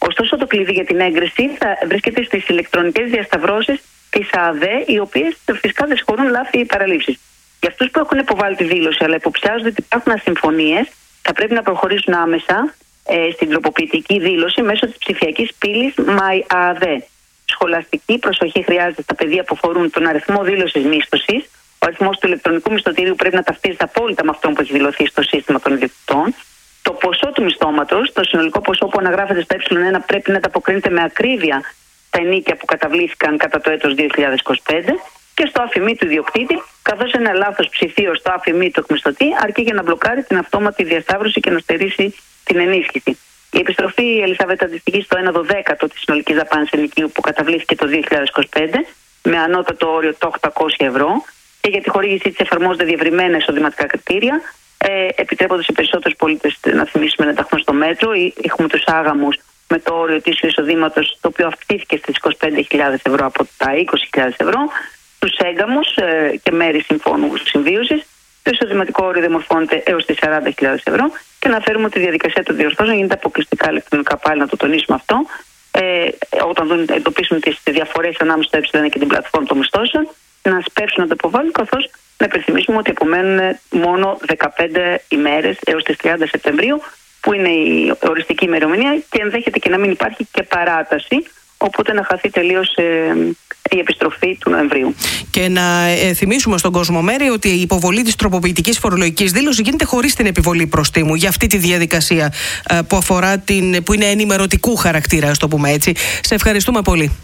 Ωστόσο, το κλειδί για την έγκριση θα βρίσκεται στις ηλεκτρονικές διασταυρώσεις της ΑΔΕ, οι οποίες φυσικά δεν συγχωρούν λάθη ή παραλήψεις. Για αυτούς που έχουν υποβάλει τη δήλωση, αλλά υποψιάζονται ότι υπάρχουν ασυμφωνίες, θα πρέπει να προχωρήσουν άμεσα ε, στην τροποποιητική δήλωση μέσω της ψηφιακής πύλης MyADE. Σχολαστική προσοχή χρειάζεται στα πεδία που αφορούν τον αριθμό δήλωσης μίσθωσης. Ο αριθμός του ηλεκτρονικού μισθωτηρίου πρέπει να ταυτίζεται απόλυτα με αυτόν που έχει δηλωθεί στο σύστημα των ιδιοκτητών. Το ποσό του μισθώματος, το συνολικό ποσό που αναγράφεται στο ε ένα, πρέπει να ανταποκρίνεται με ακρίβεια στα ενίκια που καταβλήθηκαν κατά το έτος δύο χιλιάδες είκοσι πέντε και στο άφημί του ιδιοκτήτη, καθώς ένα λάθος ψηφίο στο άφημί του εκμισθωτή αρκεί για να μπλοκάρει την αυτόματη διασταύρωση και να στερήσει την ενίσχυση. Η επιστροφή, Ελισάβετ, αντιστοιχεί στο ένα δωδέκατο της συνολικής δαπάνης ενοικίου που καταβλήθηκε το δύο χιλιάδες είκοσι πέντε με ανώτατο όριο το οκτακόσια ευρώ, και για τη χορήγησή της εφαρμόζονται διευρυμένα εισοδηματικά κριτήρια, ε, επιτρέποντας σε περισσότερους πολίτες να θυμίσουμε να ενταχθούν στο μέτρο. Έχουμε τους άγαμους με το όριο ετήσιου εισοδήματος, το οποίο αυξήθηκε στις είκοσι πέντε χιλιάδες ευρώ από τα είκοσι χιλιάδες ευρώ, τους έγκαμους ε, και μέρη συμφώνου συμβίωσης. Το εισοδηματικό όριο διαμορφώνεται έως τις σαράντα χιλιάδες ευρώ, και να φέρουμε ότι η διαδικασία των διορθώσεων γίνεται αποκλειστικά ηλεκτρονικά, πάλι να το τονίσουμε αυτό. Ε, όταν δουν, εντοπίσουν τις διαφορές ανάμεσα στο ε και την πλατφόρμα των μισθώσεων, να σπεύσουν να το υποβάλουν, καθώς να υπενθυμίσουμε ότι απομένουν μόνο δεκαπέντε ημέρες έως τις τριάντα Σεπτεμβρίου, που είναι η οριστική ημερομηνία, και ενδέχεται και να μην υπάρχει και παράταση, οπότε να χαθεί τελείως ε, η επιστροφή του Νοεμβρίου. Και να ε, θυμίσουμε στον κόσμο, Μέρη, ότι η υποβολή της τροποποιητικής φορολογικής δήλωσης γίνεται χωρίς την επιβολή προστίμου για αυτή τη διαδικασία ε, που αφορά την, που είναι ενημερωτικού χαρακτήρα, ας το πούμε έτσι. Σε ευχαριστούμε πολύ.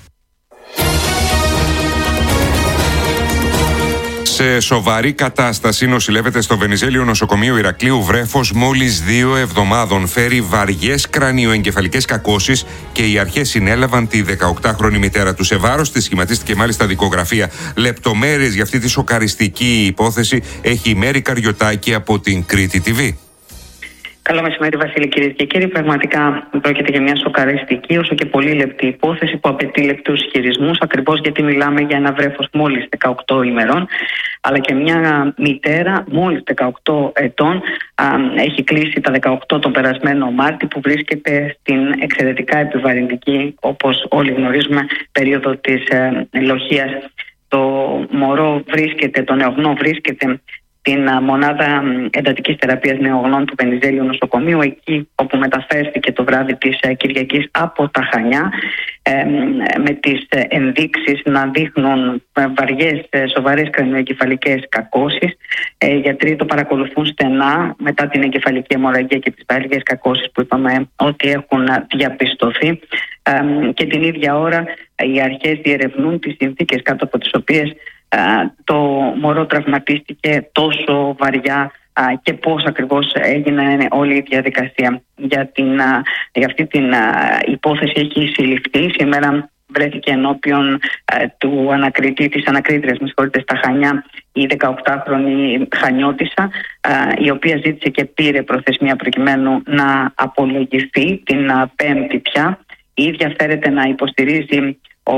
Σε σοβαρή κατάσταση νοσηλεύεται στο Βενιζέλιο νοσοκομείο Ηρακλείου βρέφος μόλις δύο εβδομάδων. Φέρει βαριές κρανιοεγκεφαλικές κακώσεις και οι αρχές συνέλαβαν τη δεκαοκτάχρονη μητέρα του. Σε βάρος της σχηματίστηκε μάλιστα δικογραφία. Λεπτομέρειες για αυτή τη σοκαριστική υπόθεση έχει η Μέρη Καριωτάκη από την Κρήτη τι βι. Καλό μεσημέρι, Βασίλη, κυρίες και κύριοι. Πραγματικά πρόκειται για μια σοκαριστική, όσο και πολύ λεπτή υπόθεση που απαιτεί λεπτούς χειρισμούς, ακριβώς γιατί μιλάμε για ένα βρέφος μόλις δεκαοκτώ ημερών, αλλά και μια μητέρα μόλις δεκαοκτώ ετών. Α, έχει κλείσει τα δεκαοκτώ τον περασμένο Μάρτη, που βρίσκεται στην εξαιρετικά επιβαρυντική, όπως όλοι γνωρίζουμε, περίοδο της ε, λοχείας. Το μωρό βρίσκεται, το νεογνώ βρίσκεται την μονάδα εντατικής θεραπείας νεογνών του Βενιζέλιου νοσοκομείου, εκεί όπου μεταφέρθηκε το βράδυ της Κυριακής από τα Χανιά, ε, με τις ενδείξεις να δείχνουν βαριές, σοβαρές κρανιοεγκεφαλικές κακώσεις. Ε, οι γιατροί το παρακολουθούν στενά μετά την εγκεφαλική αιμορραγία και τις βαριές κακώσεις που είπαμε ότι έχουν διαπιστωθεί. Ε, και την ίδια ώρα οι αρχές διερευνούν τις συνθήκες κάτω από τις οποίες το μωρό τραυματίστηκε τόσο βαριά και πώς ακριβώς έγινε όλη η διαδικασία. Για, την, για αυτή την υπόθεση έχει συλληφθεί. Σήμερα βρέθηκε ενώπιον του ανακριτή, της ανακρίτριας, με συγχωρείτε, στα Χανιά, η δεκαοκτάχρονη Χανιώτισσα, η οποία ζήτησε και πήρε προθεσμία προκειμένου να απολογηθεί την Πέμπτη πια. Η ίδια φέρεται να υποστηρίζει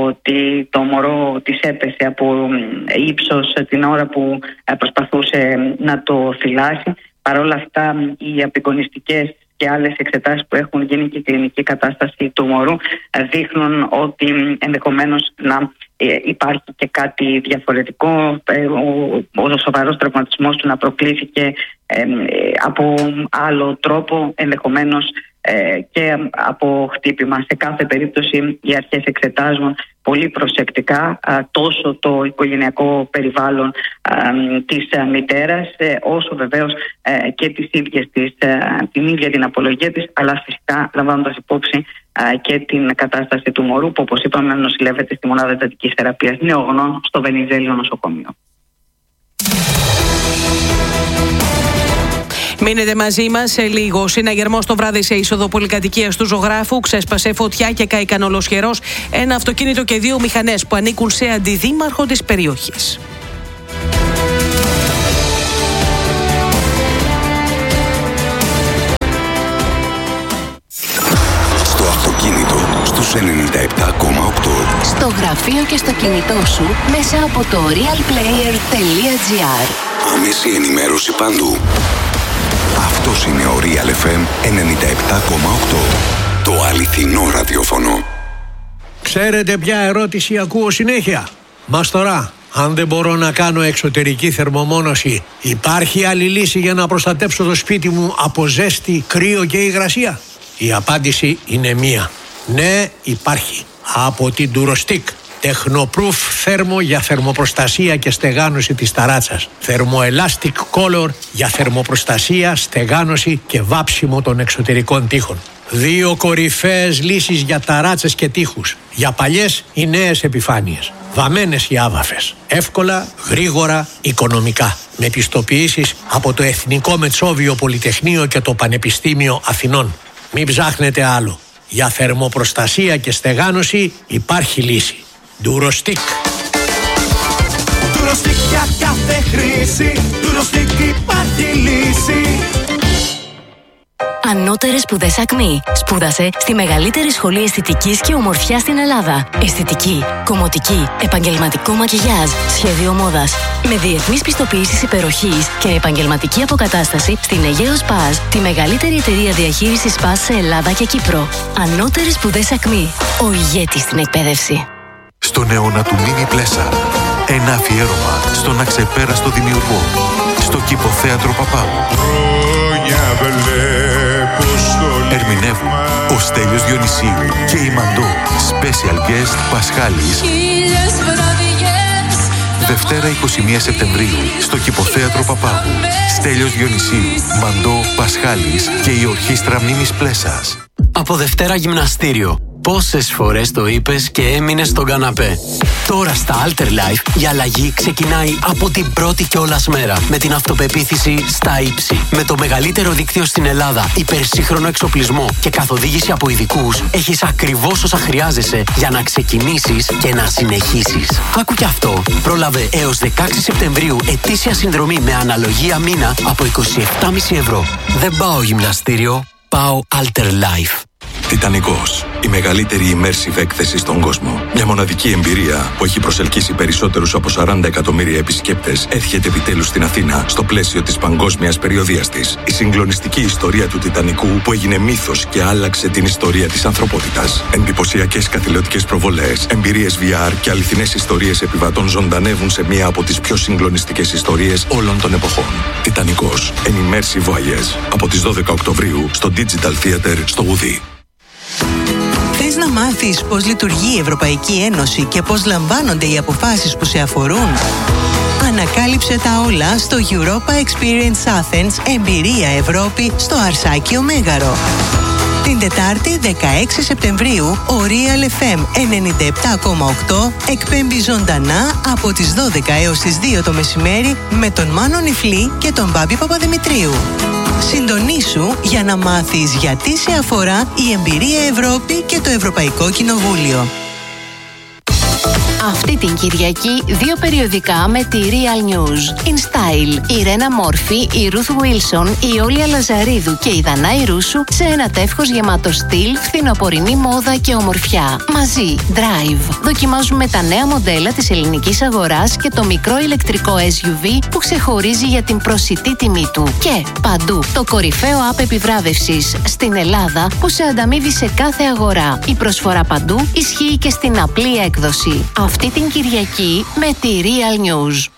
ότι το μωρό της έπεσε από ύψος την ώρα που προσπαθούσε να το θυλάσει. Παρ' όλα αυτά, οι απεικονιστικές και άλλες εξετάσεις που έχουν γίνει και η κλινική κατάσταση του μωρού δείχνουν ότι ενδεχομένως να υπάρχει και κάτι διαφορετικό. Ο, ο σοβαρός τραυματισμός του να προκλήθηκε ε, από άλλο τρόπο, ενδεχομένως ε, και από χτύπημα. Σε κάθε περίπτωση οι αρχές εξετάζουν πολύ προσεκτικά α, τόσο το οικογενειακό περιβάλλον α, της α, μητέρας, ε, όσο βεβαίως ε, και τις ίδιες της, ε, την ίδια την απολογία της, αλλά φυσικά λαμβάνοντας υπόψη α, και την κατάσταση του μωρού, που όπως είπαμε νοσηλεύεται στη μονάδα εντατικής θεραπείας νεογνών στο Βενιζέλιο νοσοκομείο. Μείνετε μαζί μας σε λίγο. Συναγερμός το βράδυ σε είσοδο πολυκατοικίας του Ζωγράφου. Ξέσπασε φωτιά και κάηκαν ολοσχερός ένα αυτοκίνητο και δύο μηχανές που ανήκουν σε αντιδήμαρχο της περιοχής. Στο αυτοκίνητο στους ενενήντα επτά κόμμα οκτώ. Στο γραφείο και στο κινητό σου μέσα από το realplayer τελεία gr. Άμεση ενημέρωση παντού. Αυτός είναι ο Real εφ εμ ενενήντα επτά κόμμα οκτώ. Το αληθινό ραδιόφωνο. Ξέρετε ποια ερώτηση ακούω συνέχεια? Μας τώρα, αν δεν μπορώ να κάνω εξωτερική θερμομόνωση, υπάρχει άλλη λύση για να προστατέψω το σπίτι μου από ζέστη, κρύο και υγρασία? Η απάντηση είναι μία. Ναι, υπάρχει. Από την Durostick. Τεχνοπρούφ θέρμο για θερμοπροστασία και στεγάνωση της ταράτσας. Θερμοελάστικ Color για θερμοπροστασία, στεγάνωση και βάψιμο των εξωτερικών τοίχων. Δύο κορυφαίες λύσεις για ταράτσες και τοίχους. Για παλιές ή νέες επιφάνειες. Βαμμένες ή άβαφες. Εύκολα, γρήγορα, οικονομικά. Με πιστοποιήσεις από το Εθνικό Μετσόβιο Πολυτεχνείο και το Πανεπιστήμιο Αθηνών. Μην ψάχνετε άλλο. Για θερμοπροστασία και στεγάνωση υπάρχει λύση. Durostick. Durostick για κάθε χρήση. Durostick υπάρχει λύση. Ανώτερες σπουδές Ακμή. Σπούδασε στη μεγαλύτερη σχολή αισθητικής και ομορφιάς στην Ελλάδα. Αισθητική, κομμωτική, επαγγελματικό μακιγιάζ, σχέδιο μόδας. Με διεθνείς πιστοποιήσεις υπεροχής και επαγγελματική αποκατάσταση στην Αιγαίο Σπάζ, τη μεγαλύτερη εταιρεία διαχείρισης Σπάζ σε Ελλάδα και Κύπρο. Ανώτερες σπουδές Ακμή. Ο ηγέτης στην εκπαίδευση. Στον αιώνα του Μίνι Πλέσα. Ένα αφιέρωμα στον αξεπέραστο δημιουργό. Στο Κηποθέατρο Παπάγου. Ερμηνεύουν ο Στέλιος Διονυσίου και η Μαντώ. Special guest Πασχάλης. Δευτέρα εικοστή πρώτη Σεπτεμβρίου στο Κηποθέατρο Παπάγου. Στέλιος Διονυσίου, Μαντώ, Πασχάλης και η Ορχήστρα Μίνης Πλέσας. Από Δευτέρα γυμναστήριο. Πόσες φορές το είπες και έμεινες στον καναπέ? Τώρα στα Alter Life η αλλαγή ξεκινάει από την πρώτη κιόλας μέρα. Με την αυτοπεποίθηση στα ύψη. Με το μεγαλύτερο δίκτυο στην Ελλάδα, υπερσύγχρονο εξοπλισμό και καθοδήγηση από ειδικούς, έχεις ακριβώς όσα χρειάζεσαι για να ξεκινήσεις και να συνεχίσεις. Άκου κι αυτό. Πρόλαβε έως δεκαέξι Σεπτεμβρίου ετήσια συνδρομή με αναλογία μήνα από είκοσι επτά κόμμα πέντε ευρώ. Δεν πάω γυμναστήριο, πάω Alter Life. Τιτανικός. Η μεγαλύτερη immersive έκθεση στον κόσμο. Μια μοναδική εμπειρία που έχει προσελκύσει περισσότερους από σαράντα εκατομμύρια επισκέπτες έρχεται επιτέλους στην Αθήνα στο πλαίσιο της παγκόσμιας περιοδείας της. Η συγκλονιστική ιστορία του Τιτανικού που έγινε μύθος και άλλαξε την ιστορία της ανθρωπότητας. Εντυπωσιακές καθηλωτικές προβολές, εμπειρίες βι αρ και αληθινές ιστορίες επιβατών ζωντανεύουν σε μία από τις πιο συγκλονιστικές ιστορίες όλων των εποχών. Τιτανικός. An immersive voyage. Από τις δώδεκα Οκτωβρίου στο Digital Theater στο Γουδί. Θες να μάθεις πώς λειτουργεί η Ευρωπαϊκή Ένωση και πώς λαμβάνονται οι αποφάσεις που σε αφορούν? Ανακάλυψε τα όλα στο Europa Experience Athens Εμπειρία Ευρώπη στο Αρσάκιο Μέγαρο. Την Τετάρτη δεκαέξι Σεπτεμβρίου ο Real εφ εμ ενενήντα επτά κόμμα οκτώ εκπέμπει ζωντανά από τις δώδεκα έως τις δύο το μεσημέρι με τον Μάνο Νιφλή και τον Μπάμπη Παπαδημητρίου. Συντονίσου για να μάθεις γιατί σε αφορά η Εμπειρία Ευρώπη και το Ευρωπαϊκό Κοινοβούλιο. Αυτή την Κυριακή δύο περιοδικά με τη Real News. In Style, η Ρένα Μόρφη, η Ruth Wilson, η Όλια Λαζαρίδου και η Δανάη Ρούσου σε ένα τεύχος γεμάτο στυλ, φθινοπορεινή μόδα και ομορφιά. Μαζί, Drive. Δοκιμάζουμε τα νέα μοντέλα της ελληνικής αγοράς και το μικρό ηλεκτρικό ες γιου βι που ξεχωρίζει για την προσιτή τιμή του. Και παντού, το κορυφαίο app επιβράβευσης στην Ελλάδα που σε ανταμείβει σε κάθε αγορά. Η προσφορά παντού ισχύει και στην απλή έκδοση. Αυτή την Κυριακή με τη Real News.